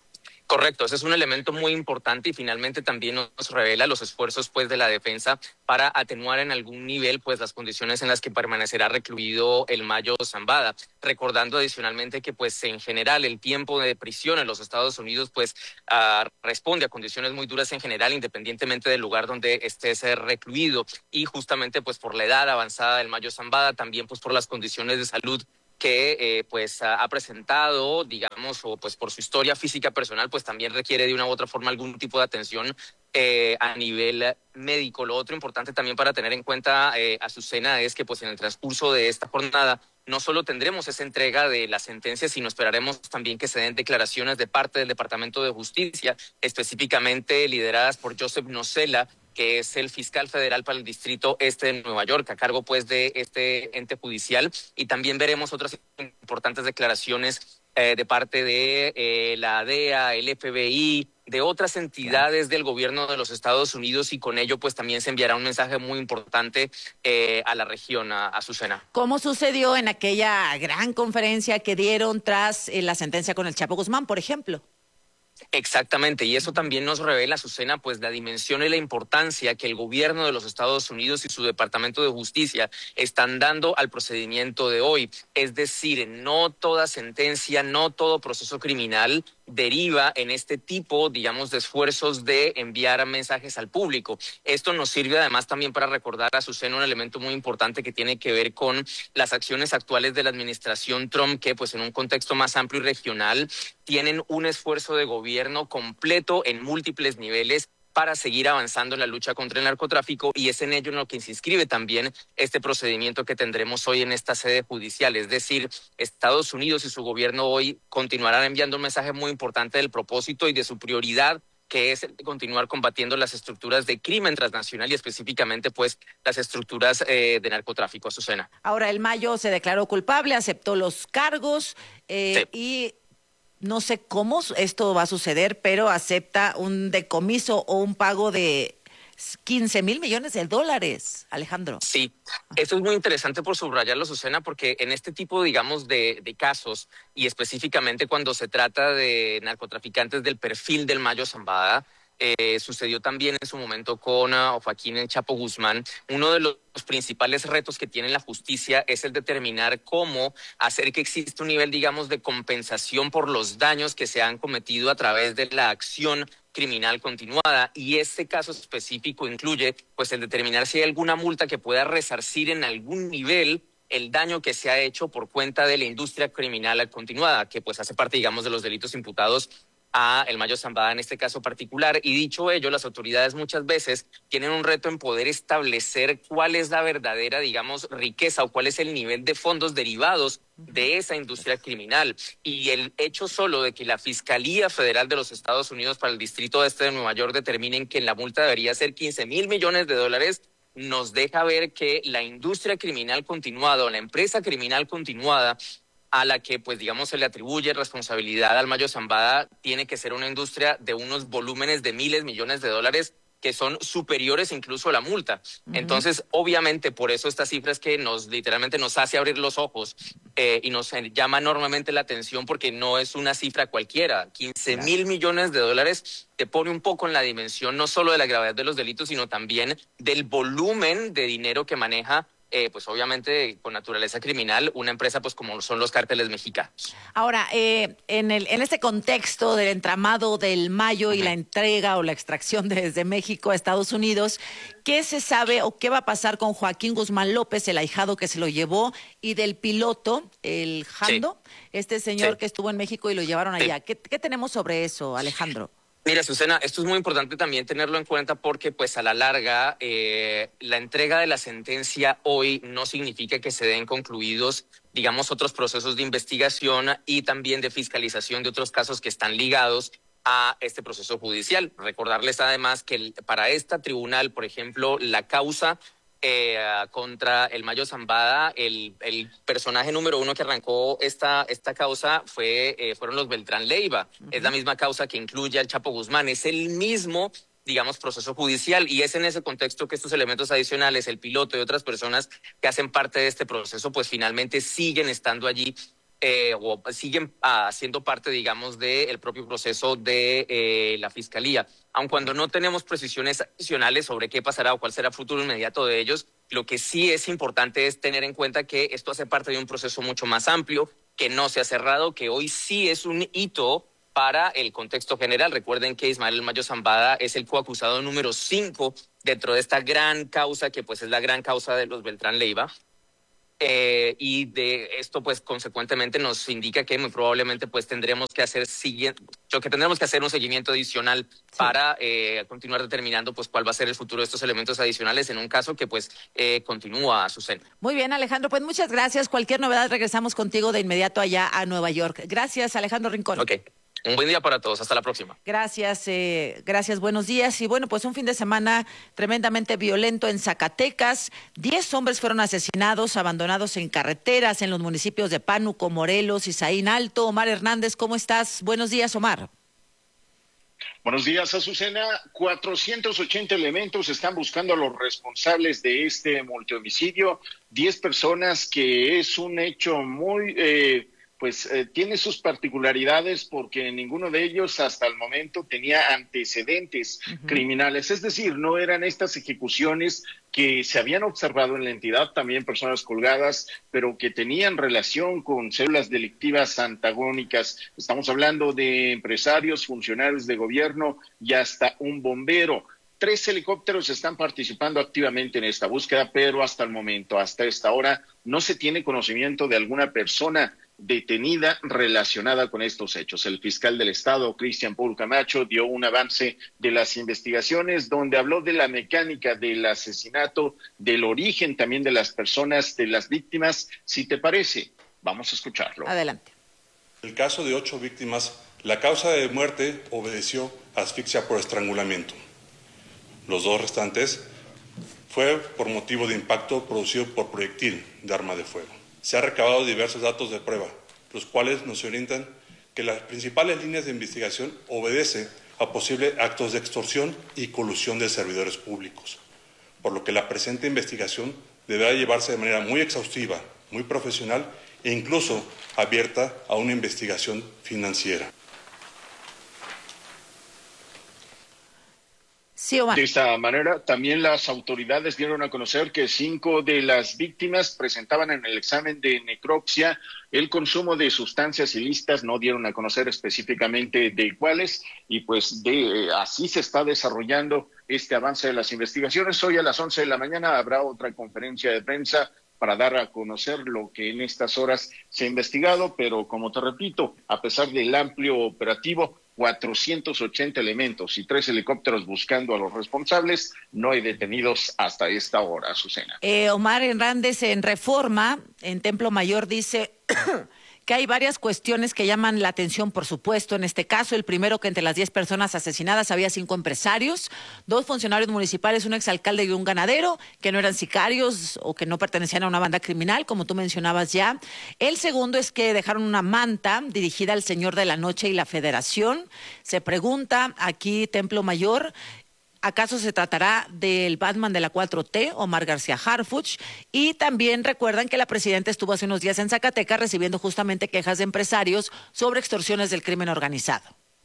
Correcto, ese es un elemento muy importante y finalmente también nos revela los esfuerzos pues de la defensa para atenuar en algún nivel pues las condiciones en las que permanecerá recluido el Mayo Zambada, recordando adicionalmente que pues en general el tiempo de prisión en los Estados Unidos pues uh, responde a condiciones muy duras en general independientemente del lugar donde esté ser recluido y justamente pues por la edad avanzada del Mayo Zambada, también pues por las condiciones de salud que eh, pues ha presentado, digamos, o pues por su historia física personal, pues también requiere de una u otra forma algún tipo de atención eh, a nivel médico. Lo otro importante también para tener en cuenta, eh, Azucena, es que pues en el transcurso de esta jornada no solo tendremos esa entrega de la sentencia, sino esperaremos también que se den declaraciones de parte del Departamento de Justicia, específicamente lideradas por Joseph Nocella, que es el fiscal federal para el Distrito Este de Nueva York, a cargo pues de este ente judicial, y también veremos otras importantes declaraciones eh, de parte de eh, la D E A, el F B I, de otras entidades del gobierno de los Estados Unidos, y con ello pues también se enviará un mensaje muy importante eh, a la región, a Azucena. ¿Cómo sucedió en aquella gran conferencia que dieron tras eh, la sentencia con el Chapo Guzmán, por ejemplo? Exactamente, y eso también nos revela, Azucena, pues la dimensión y la importancia que el gobierno de los Estados Unidos y su Departamento de Justicia están dando al procedimiento de hoy. Es decir, no toda sentencia, no todo proceso criminal deriva en este tipo, digamos, de esfuerzos de enviar mensajes al público. Esto nos sirve además también para recordar, Azucena, un elemento muy importante que tiene que ver con las acciones actuales de la administración Trump, que pues en un contexto más amplio y regional tienen un esfuerzo de gobierno completo en múltiples niveles para seguir avanzando en la lucha contra el narcotráfico, y es en ello en lo que se inscribe también este procedimiento que tendremos hoy en esta sede judicial. Es decir, Estados Unidos y su gobierno hoy continuarán enviando un mensaje muy importante del propósito y de su prioridad, que es continuar combatiendo las estructuras de crimen transnacional y específicamente pues las estructuras eh, de narcotráfico, Azucena. Ahora, el Mayo se declaró culpable, aceptó los cargos eh, sí. y... No sé cómo esto va a suceder, pero acepta un decomiso o un pago de quince mil millones de dólares, Alejandro. Sí, esto es muy interesante por subrayarlo, Azucena, porque en este tipo, digamos, de, de casos, y específicamente cuando se trata de narcotraficantes del perfil del Mayo Zambada, Eh, sucedió también en su momento con uh, Joaquín El Chapo Guzmán. Uno de los principales retos que tiene la justicia es el determinar cómo hacer que exista un nivel, digamos, de compensación por los daños que se han cometido a través de la acción criminal continuada, y este caso específico incluye pues el determinar si hay alguna multa que pueda resarcir en algún nivel el daño que se ha hecho por cuenta de la industria criminal continuada, que pues hace parte, digamos, de los delitos imputados a el Mayo Zambada en este caso particular. Y dicho ello, las autoridades muchas veces tienen un reto en poder establecer cuál es la verdadera, digamos, riqueza o cuál es el nivel de fondos derivados de esa industria criminal. Y el hecho solo de que la Fiscalía Federal de los Estados Unidos para el Distrito Este de Nueva York determinen que la multa debería ser quince mil millones de dólares nos deja ver que la industria criminal continuada o la empresa criminal continuada a la que, pues, digamos, se le atribuye responsabilidad al Mayo Zambada, tiene que ser una industria de unos volúmenes de miles, millones de dólares que son superiores incluso a la multa. Uh-huh. Entonces, obviamente, por eso esta cifra es que nos, literalmente nos hace abrir los ojos eh, y nos llama enormemente la atención, porque no es una cifra cualquiera. quince mil millones de dólares te pone un poco en la dimensión no solo de la gravedad de los delitos, sino también del volumen de dinero que maneja Eh, pues obviamente con naturaleza criminal, una empresa pues como son los cárteles mexicanos. Ahora, eh, en, el, en este contexto del entramado del Mayo uh-huh. y la entrega o la extracción desde México a Estados Unidos, ¿qué se sabe o qué va a pasar con Joaquín Guzmán López, el ahijado que se lo llevó, y del piloto, el Jando, sí. este señor sí. que estuvo en México y lo llevaron allá? Sí. ¿Qué, ¿Qué tenemos sobre eso, Alejandro? Mira, Azucena, esto es muy importante también tenerlo en cuenta, porque pues a la larga eh, la entrega de la sentencia hoy no significa que se den concluidos, digamos, otros procesos de investigación y también de fiscalización de otros casos que están ligados a este proceso judicial. Recordarles además que el, para esta tribunal, por ejemplo, la causa Eh, contra el Mayo Zambada, el, el personaje número uno que arrancó esta, esta causa fue, eh, fueron los Beltrán Leiva. Uh-huh. Es la misma causa que incluye al Chapo Guzmán. Es el mismo, digamos, proceso judicial, y es en ese contexto que estos elementos adicionales, el piloto y otras personas que hacen parte de este proceso, pues finalmente siguen estando allí eh, o siguen ah, siendo parte, digamos, del propio proceso de eh, la Fiscalía. Aun cuando no tenemos precisiones adicionales sobre qué pasará o cuál será el futuro inmediato de ellos, lo que sí es importante es tener en cuenta que esto hace parte de un proceso mucho más amplio, que no se ha cerrado, que hoy sí es un hito para el contexto general. Recuerden que Ismael Mayo Zambada es el coacusado número cinco dentro de esta gran causa, que pues es la gran causa de los Beltrán Leiva. Eh, y de esto, pues, consecuentemente nos indica que muy probablemente, pues, tendremos que hacer siguiente, que tendremos que hacer un seguimiento adicional sí. para eh, continuar determinando, pues, cuál va a ser el futuro de estos elementos adicionales en un caso que, pues, eh, continúa, Azucena. Muy bien, Alejandro, pues muchas gracias. Cualquier novedad regresamos contigo de inmediato allá a Nueva York. Gracias, Alejandro Rincón. Ok. Un buen día para todos. Hasta la próxima. Gracias, eh, gracias, buenos días. Y bueno, pues un fin de semana tremendamente violento en Zacatecas. Diez hombres fueron asesinados, abandonados en carreteras en los municipios de Pánuco, Morelos y Zaín Alto. Omar Hernández, ¿cómo estás? Buenos días, Omar. Buenos días, Azucena. cuatrocientos ochenta elementos están buscando a los responsables de este multihomicidio. Diez personas, que es un hecho muy... Eh, pues eh, tiene sus particularidades, porque ninguno de ellos hasta el momento tenía antecedentes uh-huh. criminales. Es decir, no eran estas ejecuciones que se habían observado en la entidad, también personas colgadas, pero que tenían relación con células delictivas antagónicas. Estamos hablando de empresarios, funcionarios de gobierno y hasta un bombero. Tres helicópteros están participando activamente en esta búsqueda, pero hasta el momento, hasta esta hora, no se tiene conocimiento de alguna persona detenida relacionada con estos hechos. El fiscal del Estado, Cristian Paul Camacho, dio un avance de las investigaciones, donde habló de la mecánica del asesinato, del origen también de las personas, de las víctimas. Si te parece, vamos a escucharlo. Adelante. El caso de ocho víctimas, la causa de muerte obedeció a asfixia por estrangulamiento. Los dos restantes fue por motivo de impacto producido por proyectil de arma de fuego. Se han recabado diversos datos de prueba, los cuales nos orientan que las principales líneas de investigación obedecen a posibles actos de extorsión y colusión de servidores públicos, por lo que la presente investigación deberá llevarse de manera muy exhaustiva, muy profesional e incluso abierta a una investigación financiera. Sí, Omar. De esta manera, también las autoridades dieron a conocer que cinco de las víctimas presentaban en el examen de necropsia el consumo de sustancias ilícitas. No dieron a conocer específicamente de cuáles, y pues de eh, así se está desarrollando este avance de las investigaciones. Hoy a las once de la mañana habrá otra conferencia de prensa para dar a conocer lo que en estas horas se ha investigado, pero como te repito, a pesar del amplio operativo, cuatrocientos ochenta elementos y tres helicópteros buscando a los responsables, no hay detenidos hasta esta hora, Azucena. Eh, Omar Hernández, en Reforma, en Templo Mayor, dice que hay varias cuestiones que llaman la atención, por supuesto. En este caso, el primero, que entre las diez personas asesinadas había cinco empresarios, dos funcionarios municipales, un exalcalde y un ganadero, que no eran sicarios o que no pertenecían a una banda criminal, como tú mencionabas ya. El segundo es que dejaron una manta dirigida al Señor de la Noche y la Federación. Se pregunta aquí, Templo Mayor, ¿acaso se tratará del Batman de la cuatro T, Omar García Harfuch? Y también recuerdan que la presidenta estuvo hace unos días en Zacatecas recibiendo justamente quejas de empresarios sobre extorsiones del crimen organizado.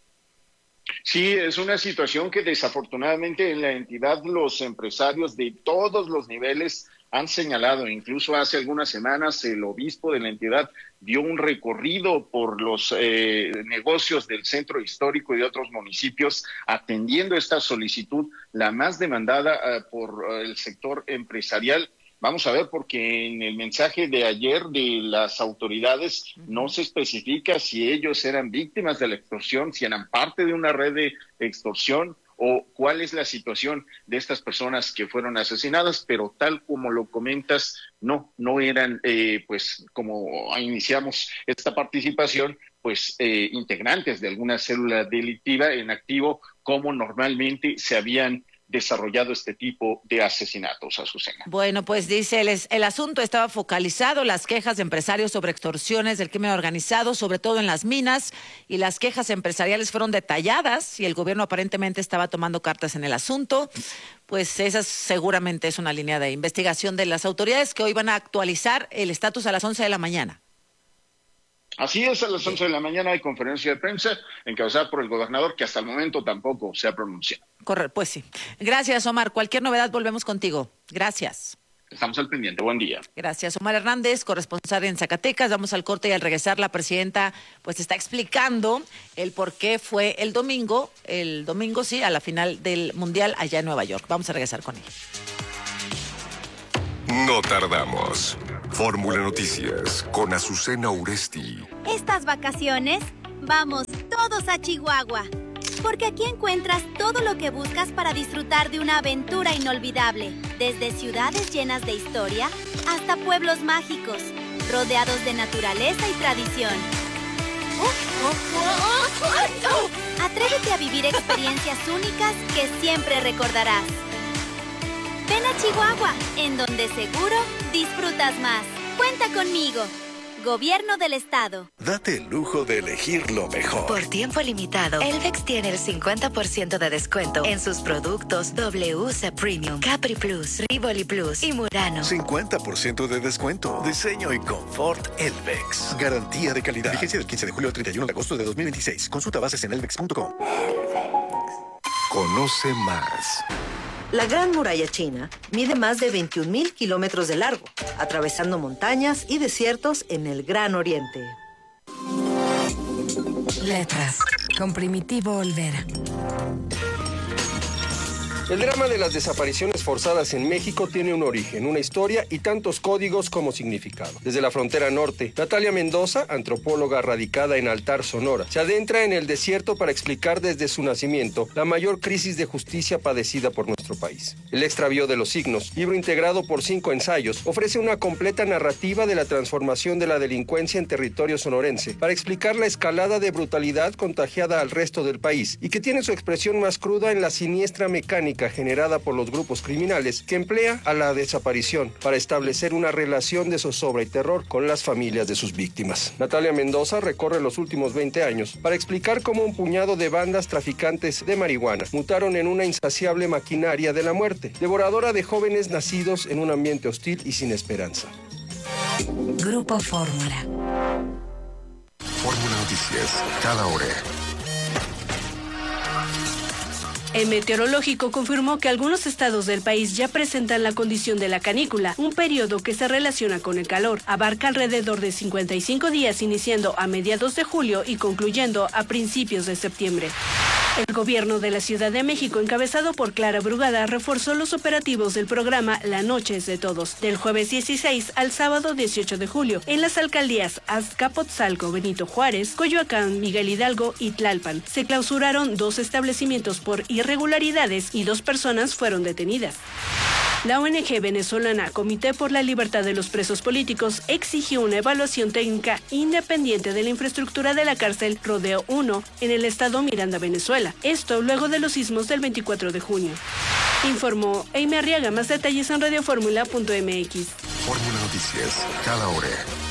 Sí, es una situación que desafortunadamente en la entidad los empresarios de todos los niveles han señalado. Incluso hace algunas semanas el obispo de la entidad dio un recorrido por los eh, negocios del centro histórico y de otros municipios, atendiendo esta solicitud, la más demandada eh, por el sector empresarial. Vamos a ver, porque en el mensaje de ayer de las autoridades no se especifica si ellos eran víctimas de la extorsión, si eran parte de una red de extorsión, o cuál es la situación de estas personas que fueron asesinadas, pero tal como lo comentas, no, no eran, eh, pues, como iniciamos esta participación, pues, eh, integrantes de alguna célula delictiva en activo, como normalmente se habían desarrollado este tipo de asesinatos, Azucena. Bueno, pues dice, el, el asunto estaba focalizado, las quejas de empresarios sobre extorsiones del crimen organizado, sobre todo en las minas, y las quejas empresariales fueron detalladas y el gobierno aparentemente estaba tomando cartas en el asunto. Pues esa seguramente es una línea de investigación de las autoridades que hoy van a actualizar el estatus a las once de la mañana. Así es, a las once de la mañana hay conferencia de prensa encabezada por el gobernador, que hasta el momento tampoco se ha pronunciado. Correcto, pues sí. Gracias, Omar. Cualquier novedad volvemos contigo. Gracias. Estamos al pendiente. Buen día. Gracias, Omar Hernández, corresponsal en Zacatecas. Vamos al corte y al regresar la presidenta pues está explicando el por qué fue el domingo, el domingo sí, a la final del Mundial allá en Nueva York. Vamos a regresar con ella. No tardamos. Fórmula Noticias con Azucena Uresti. Estas vacaciones, vamos todos a Chihuahua. Porque aquí encuentras todo lo que buscas para disfrutar de una aventura inolvidable. Desde ciudades llenas de historia hasta pueblos mágicos, rodeados de naturaleza y tradición. Atrévete a vivir experiencias únicas que siempre recordarás. Ven a Chihuahua, en donde seguro disfrutas más. Cuenta conmigo. Gobierno del Estado. Date el lujo de elegir lo mejor. Por tiempo limitado, Elvex tiene el cincuenta por ciento de descuento en sus productos W C Premium, Capri Plus, Rivoli Plus y Murano. cincuenta por ciento de descuento. Diseño y confort Elvex. Garantía de calidad. Vigencia del quince de julio al treinta y uno de agosto de dos mil veintiséis. Consulta bases en elvex punto com. Conoce más. La Gran Muralla China mide más de veintiún mil kilómetros de largo, atravesando montañas y desiertos en el Gran Oriente. Letras, con Primitivo Olvera. El drama de las desapariciones forzadas en México tiene un origen, una historia y tantos códigos como significado. Desde la frontera norte, Natalia Mendoza, antropóloga radicada en Altar, Sonora, se adentra en el desierto para explicar desde su nacimiento la mayor crisis de justicia padecida por nuestro país. El extravío de los signos, libro integrado por cinco ensayos, ofrece una completa narrativa de la transformación de la delincuencia en territorio sonorense para explicar la escalada de brutalidad contagiada al resto del país y que tiene su expresión más cruda en la siniestra mecánica generada por los grupos criminales que emplea a la desaparición para establecer una relación de zozobra y terror con las familias de sus víctimas. Natalia Mendoza recorre los últimos veinte años para explicar cómo un puñado de bandas traficantes de marihuana mutaron en una insaciable maquinaria de la muerte, devoradora de jóvenes nacidos en un ambiente hostil y sin esperanza. Grupo Fórmula. Fórmula Noticias, cada hora. El meteorológico confirmó que algunos estados del país ya presentan la condición de la canícula, un periodo que se relaciona con el calor. Abarca alrededor de cincuenta y cinco días, iniciando a mediados de julio y concluyendo a principios de septiembre. El gobierno de la Ciudad de México, encabezado por Clara Brugada, reforzó los operativos del programa La Noche es de Todos, del jueves dieciséis al sábado dieciocho de julio, en las alcaldías Azcapotzalco, Benito Juárez, Coyoacán, Miguel Hidalgo y Tlalpan. Se clausuraron dos establecimientos por irregularidades y dos personas fueron detenidas. La O N G venezolana Comité por la Libertad de los Presos Políticos exigió una evaluación técnica independiente de la infraestructura de la cárcel Rodeo uno en el estado Miranda, Venezuela. Esto luego de los sismos del veinticuatro de junio. Informó Eime Arriaga. Más detalles en radioformula punto m x. Fórmula Noticias, cada hora.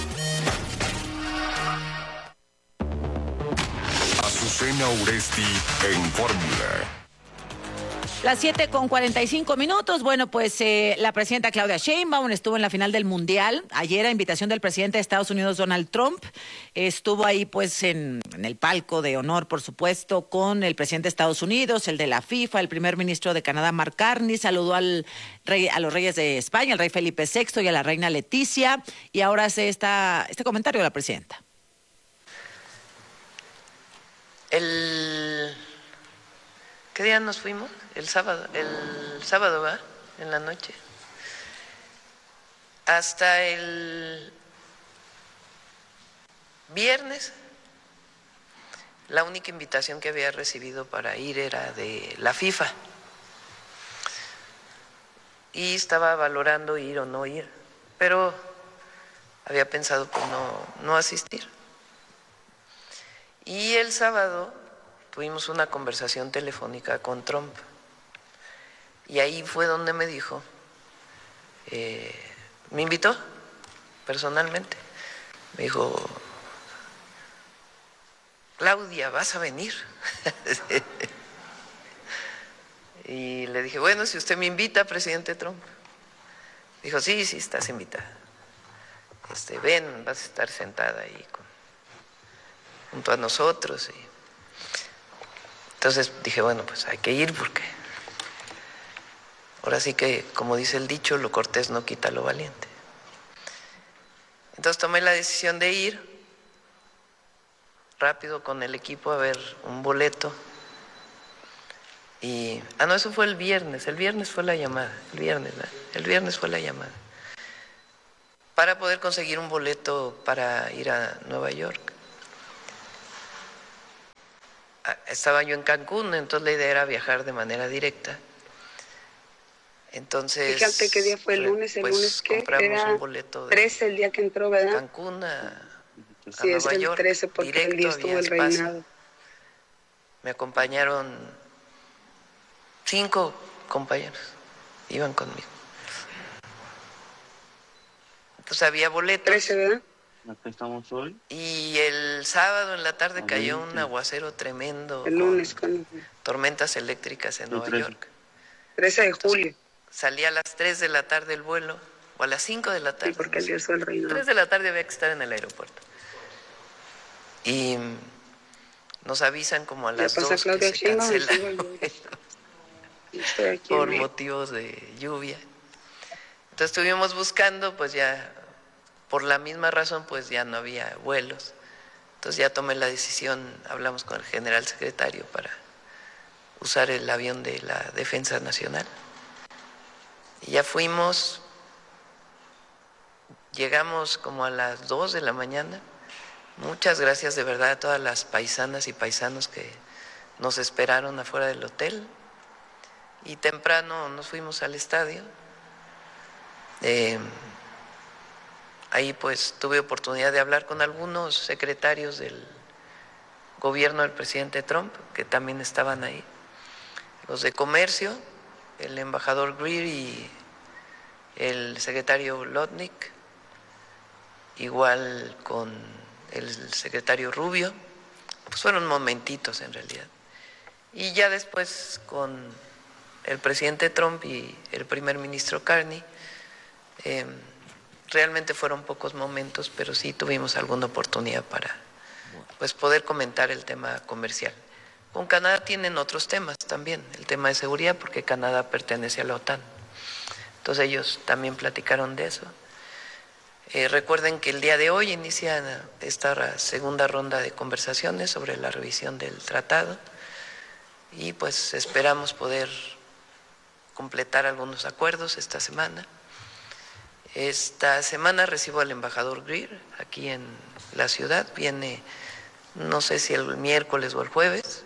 Azucena Uresti en Fórmula. Las siete con cuarenta y cinco minutos. Bueno, pues eh, la presidenta Claudia Sheinbaum estuvo en la final del Mundial. Ayer, a invitación del presidente de Estados Unidos, Donald Trump, estuvo ahí pues en, en el palco de honor, por supuesto, con el presidente de Estados Unidos, el de la FIFA, el primer ministro de Canadá, Mark Carney. Saludó al rey, a los reyes de España, al rey Felipe sexto y a la reina Leticia. Y ahora hace esta, este comentario de la presidenta. El... ¿Qué día nos fuimos? El sábado, el sábado, ¿va? En la noche. Hasta el viernes, la única invitación que había recibido para ir era de la FIFA. Y estaba valorando ir o no ir, pero había pensado pues no, no asistir. Y el sábado tuvimos una conversación telefónica con Trump. Y ahí fue donde me dijo, eh, me invitó personalmente, me dijo, Claudia, ¿vas a venir? Y le dije, bueno, si usted me invita, presidente Trump. Dijo, sí, sí, estás invitada. Este, ven, vas a estar sentada ahí con junto a nosotros. Y entonces dije, bueno, pues hay que ir porque ahora sí que, como dice el dicho, lo cortés no quita lo valiente. Entonces tomé la decisión de ir rápido con el equipo a ver un boleto. Y, ah, no, eso fue el viernes, el viernes fue la llamada, el viernes, el viernes fue la llamada, para poder conseguir un boleto para ir a Nueva York. Estaba yo en Cancún, entonces la idea era viajar de manera directa. Entonces, fíjate qué día fue el lunes, el pues, lunes que compramos era un boleto de trece el día que entró, ¿verdad? Cancún a, a sí, Nueva es el York, trece porque directo, el día estuvo había el espacio. reinado. Me acompañaron cinco compañeros, iban conmigo. Entonces había boletos. trece, ¿verdad? Acá estamos hoy. Y el sábado en la tarde cayó un aguacero tremendo. El lunes con tormentas eléctricas en Nueva York. trece de julio. Entonces, salía a las tres de la tarde el vuelo, o a las cinco de la tarde. Sí, porque el día fue el reinado. tres de la tarde había que estar en el aeropuerto. Y nos avisan como a las dos que se cancela el vuelo por motivos de lluvia. Entonces estuvimos buscando, pues ya, por la misma razón, pues ya no había vuelos. Entonces ya tomé la decisión, hablamos con el general secretario para usar el avión de la Defensa Nacional. Y ya fuimos, llegamos como a las dos de la mañana. Muchas gracias de verdad a todas las paisanas y paisanos que nos esperaron afuera del hotel. Y temprano nos fuimos al estadio. Eh, ahí pues tuve oportunidad de hablar con algunos secretarios del gobierno del presidente Trump, que también estaban ahí. Los de comercio, el embajador Greer y el secretario Lotnick, igual con el secretario Rubio, pues fueron momentitos en realidad. Y ya después con el presidente Trump y el primer ministro Carney, eh, realmente fueron pocos momentos, pero sí tuvimos alguna oportunidad para pues, poder comentar el tema comercial. Con Canadá tienen otros temas también, el tema de seguridad, porque Canadá pertenece a la OTAN. Entonces ellos también platicaron de eso. Eh, recuerden que el día de hoy inicia esta segunda ronda de conversaciones sobre la revisión del tratado y pues esperamos poder completar algunos acuerdos esta semana. Esta semana recibo al embajador Greer aquí en la ciudad, viene no sé si el miércoles o el jueves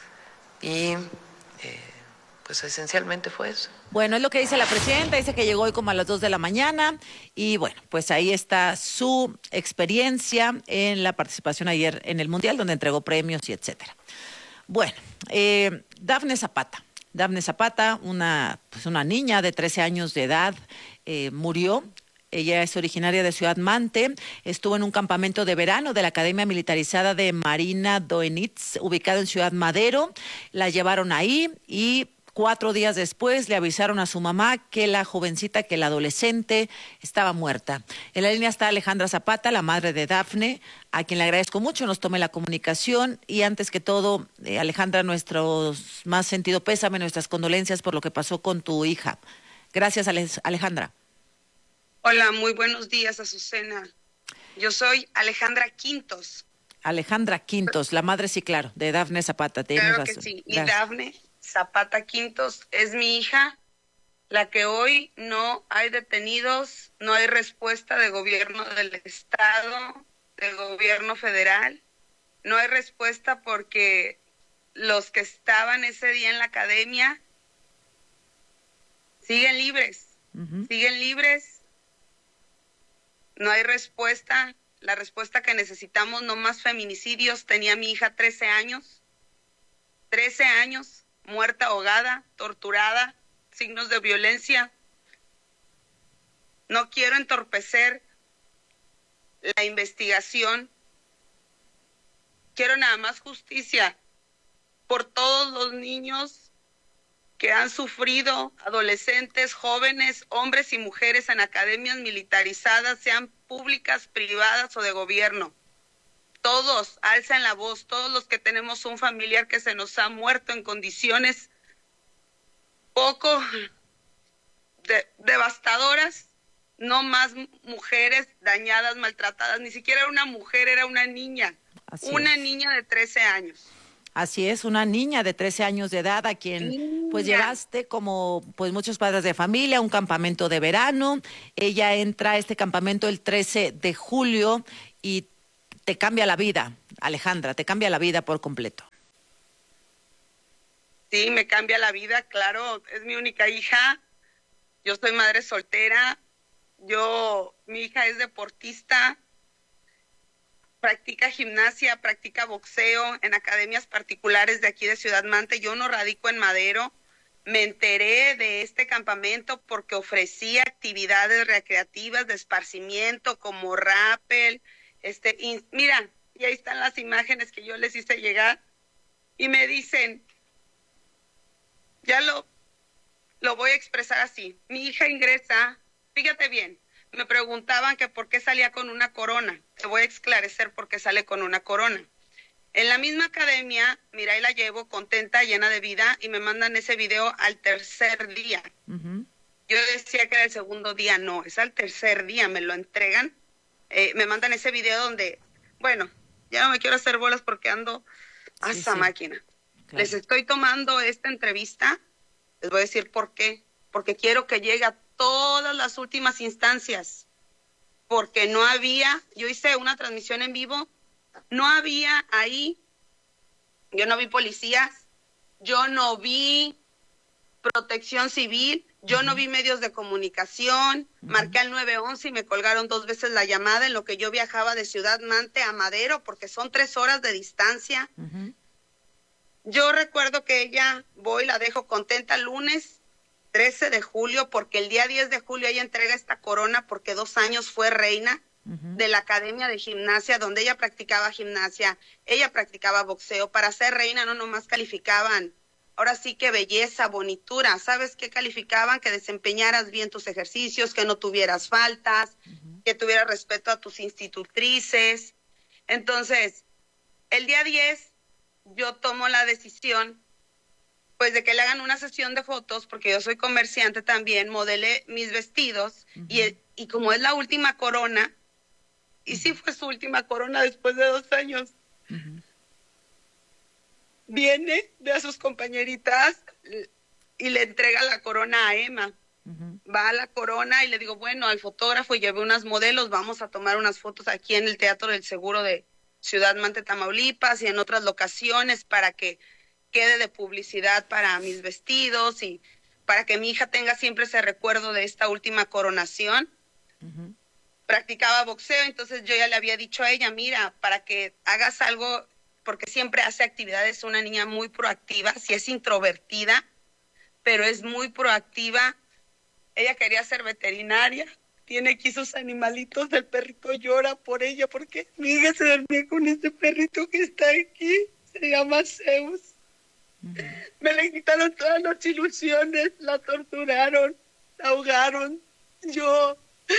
y eh, pues esencialmente fue eso. Bueno, es lo que dice la presidenta, dice que llegó hoy como a las dos de la mañana y bueno, pues ahí está su experiencia en la participación ayer en el Mundial, donde entregó premios y etcétera. Bueno, eh, Dafne Zapata, Dafne Zapata, una, pues una niña de trece años de edad, eh, murió. Ella es originaria de Ciudad Mante, estuvo en un campamento de verano de la Academia Militarizada de Marina Doenitz, ubicado en Ciudad Madero. La llevaron ahí y cuatro días después le avisaron a su mamá que la jovencita, que la adolescente, estaba muerta. En la línea está Alejandra Zapata, la madre de Dafne, a quien le agradezco mucho, nos tome la comunicación. Y antes que todo, eh, Alejandra, nuestro más sentido pésame, nuestras condolencias por lo que pasó con tu hija. Gracias, Alejandra. Hola, muy buenos días, Azucena. Yo soy Alejandra Quintos. Alejandra Quintos, la madre, sí, claro, de Dafne Zapata. Claro razón. que sí, y Gracias. Dafne Zapata Quintos es mi hija, la que hoy no hay detenidos, no hay respuesta de gobierno del estado, de gobierno federal, no hay respuesta porque los que estaban ese día en la academia siguen libres, uh-huh. siguen libres. No hay respuesta, la respuesta que necesitamos, no más feminicidios. Tenía mi hija trece años, trece años, muerta, ahogada, torturada, signos de violencia. No quiero entorpecer la investigación, quiero nada más justicia por todos los niños que han sufrido, adolescentes, jóvenes, hombres y mujeres en academias militarizadas, sean públicas, privadas o de gobierno. todos, alzan la voz, todos los que tenemos un familiar que se nos ha muerto en condiciones poco de, devastadoras, no más mujeres dañadas, maltratadas, ni siquiera era una mujer, era una niña, Así una es. niña de trece años. Así es, una niña de trece años de edad a quien niña. pues llevaste como pues muchos padres de familia a un campamento de verano. Ella entra a este campamento el trece de julio y te cambia la vida, Alejandra, te cambia la vida por completo. Sí, me cambia la vida, claro, es mi única hija, yo soy madre soltera, yo, mi hija es deportista, practica gimnasia, practica boxeo en academias particulares de aquí de Ciudad Mante, yo no radico en Madero, me enteré de este campamento porque ofrecía actividades recreativas de esparcimiento como rappel, este, y, mira, y ahí están las imágenes que yo les hice llegar, y me dicen, ya lo, lo voy a expresar así, mi hija ingresa, fíjate bien, me preguntaban que por qué salía con una corona, te voy a esclarecer por qué sale con una corona. En la misma academia, mira, ahí la llevo contenta, llena de vida, y me mandan ese video al tercer día. Uh-huh. Yo decía que era el segundo día, no, es al tercer día, me lo entregan. Eh, me mandan ese video donde, bueno, ya no me quiero hacer bolas porque ando a sí, esa sí. máquina. Claro. Les estoy tomando esta entrevista, les voy a decir por qué, porque quiero que llegue a todas las últimas instancias, porque no había, yo hice una transmisión en vivo, no había ahí, yo no vi policías, yo no vi protección civil, yo uh-huh. no vi medios de comunicación, uh-huh. marqué al nueve once y me colgaron dos veces la llamada en lo que yo viajaba de Ciudad Mante a Madero, porque son tres horas de distancia. Uh-huh. Yo recuerdo que ella, voy, la dejo contenta el lunes trece de julio, porque el día diez de julio ella entrega esta corona porque dos años fue reina uh-huh. de la Academia de Gimnasia, donde ella practicaba gimnasia, ella practicaba boxeo. Para ser reina no nomás calificaban, ahora sí que belleza, bonitura, ¿sabes qué calificaban? Que desempeñaras bien tus ejercicios, que no tuvieras faltas, uh-huh. que tuvieras respeto a tus institutrices. Entonces, el día diez yo tomo la decisión pues de que le hagan una sesión de fotos, porque yo soy comerciante también, modelé mis vestidos, uh-huh. y, y como es la última corona, y sí fue su última corona después de dos años, uh-huh. viene, ve a sus compañeritas y le entrega la corona a Emma. Uh-huh. Va a la corona y le digo, bueno, al fotógrafo llevé unas modelos, vamos a tomar unas fotos aquí en el Teatro del Seguro de Ciudad Mante, Tamaulipas, y en otras locaciones para que quede de publicidad para mis vestidos y para que mi hija tenga siempre ese recuerdo de esta última coronación. Uh-huh. Practicaba boxeo, entonces yo ya le había dicho a ella, mira, para que hagas algo, porque siempre hace actividades, una niña muy proactiva, sí es introvertida, pero es muy proactiva. Ella quería ser veterinaria, tiene aquí sus animalitos, el perrito llora por ella, porque mi hija se dormía con este perrito que está aquí, se llama Zeus. Uh-huh. Me le quitaron todas las ilusiones, la torturaron, la ahogaron. Yo,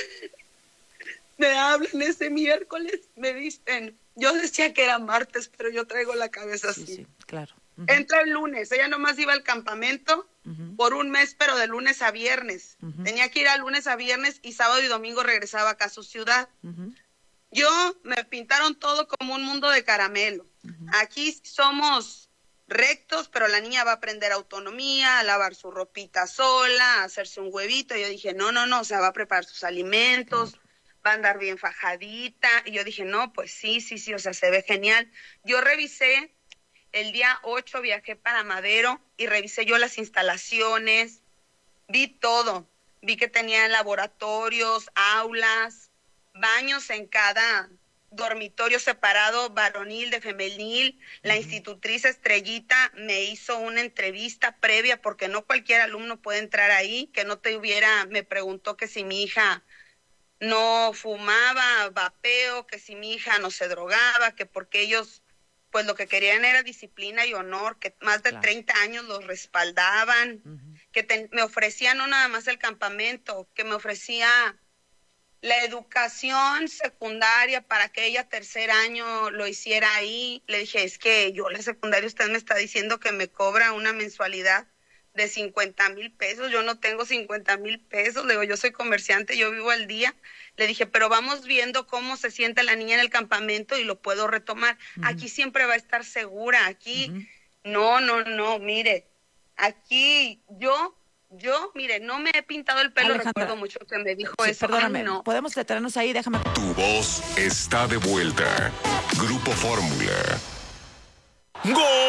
me hablan ese miércoles, me dicen, yo decía que era martes, pero yo traigo la cabeza así. Sí, sí, claro. Uh-huh. Entra el lunes, ella nomás iba al campamento uh-huh. por un mes, pero de lunes a viernes. Uh-huh. Tenía que ir a lunes a viernes y sábado y domingo regresaba acá a su ciudad. Uh-huh. Yo, me pintaron todo como un mundo de caramelo. Uh-huh. Aquí somos rectos, pero la niña va a aprender autonomía, a lavar su ropita sola, a hacerse un huevito. Y yo dije, no, no, no, o sea, va a preparar sus alimentos, uh-huh. va a andar bien fajadita. Y yo dije, no, pues sí, sí, sí, o sea, se ve genial. Yo revisé, el día ocho viajé para Madero y revisé yo las instalaciones, vi todo. Vi que tenían laboratorios, aulas, baños en cada dormitorio separado, varonil de femenil. La uh-huh. institutriz Estrellita me hizo una entrevista previa porque no cualquier alumno puede entrar ahí, que no tuviera, me preguntó que si mi hija no fumaba, vapeo, que si mi hija no se drogaba, que porque ellos pues lo que querían era disciplina y honor, que más de claro. treinta años los respaldaban, uh-huh. que te, me ofrecían no nada más el campamento, que me ofrecía la educación secundaria para que ella tercer año lo hiciera ahí. Le dije, es que yo la secundaria, usted me está diciendo que me cobra una mensualidad de cincuenta mil pesos, yo no tengo cincuenta mil pesos, le digo, yo soy comerciante, yo vivo al día. Le dije, pero vamos viendo cómo se siente la niña en el campamento y lo puedo retomar. Uh-huh. Aquí siempre va a estar segura, aquí, uh-huh. no, no, no, mire, aquí yo... Yo, mire, no me he pintado el pelo, Alejandra, recuerdo mucho que me dijo sí, eso. Perdóname, Ay, no. Podemos detenernos ahí, déjame. Tu voz está de vuelta. Grupo Fórmula. ¡Gol!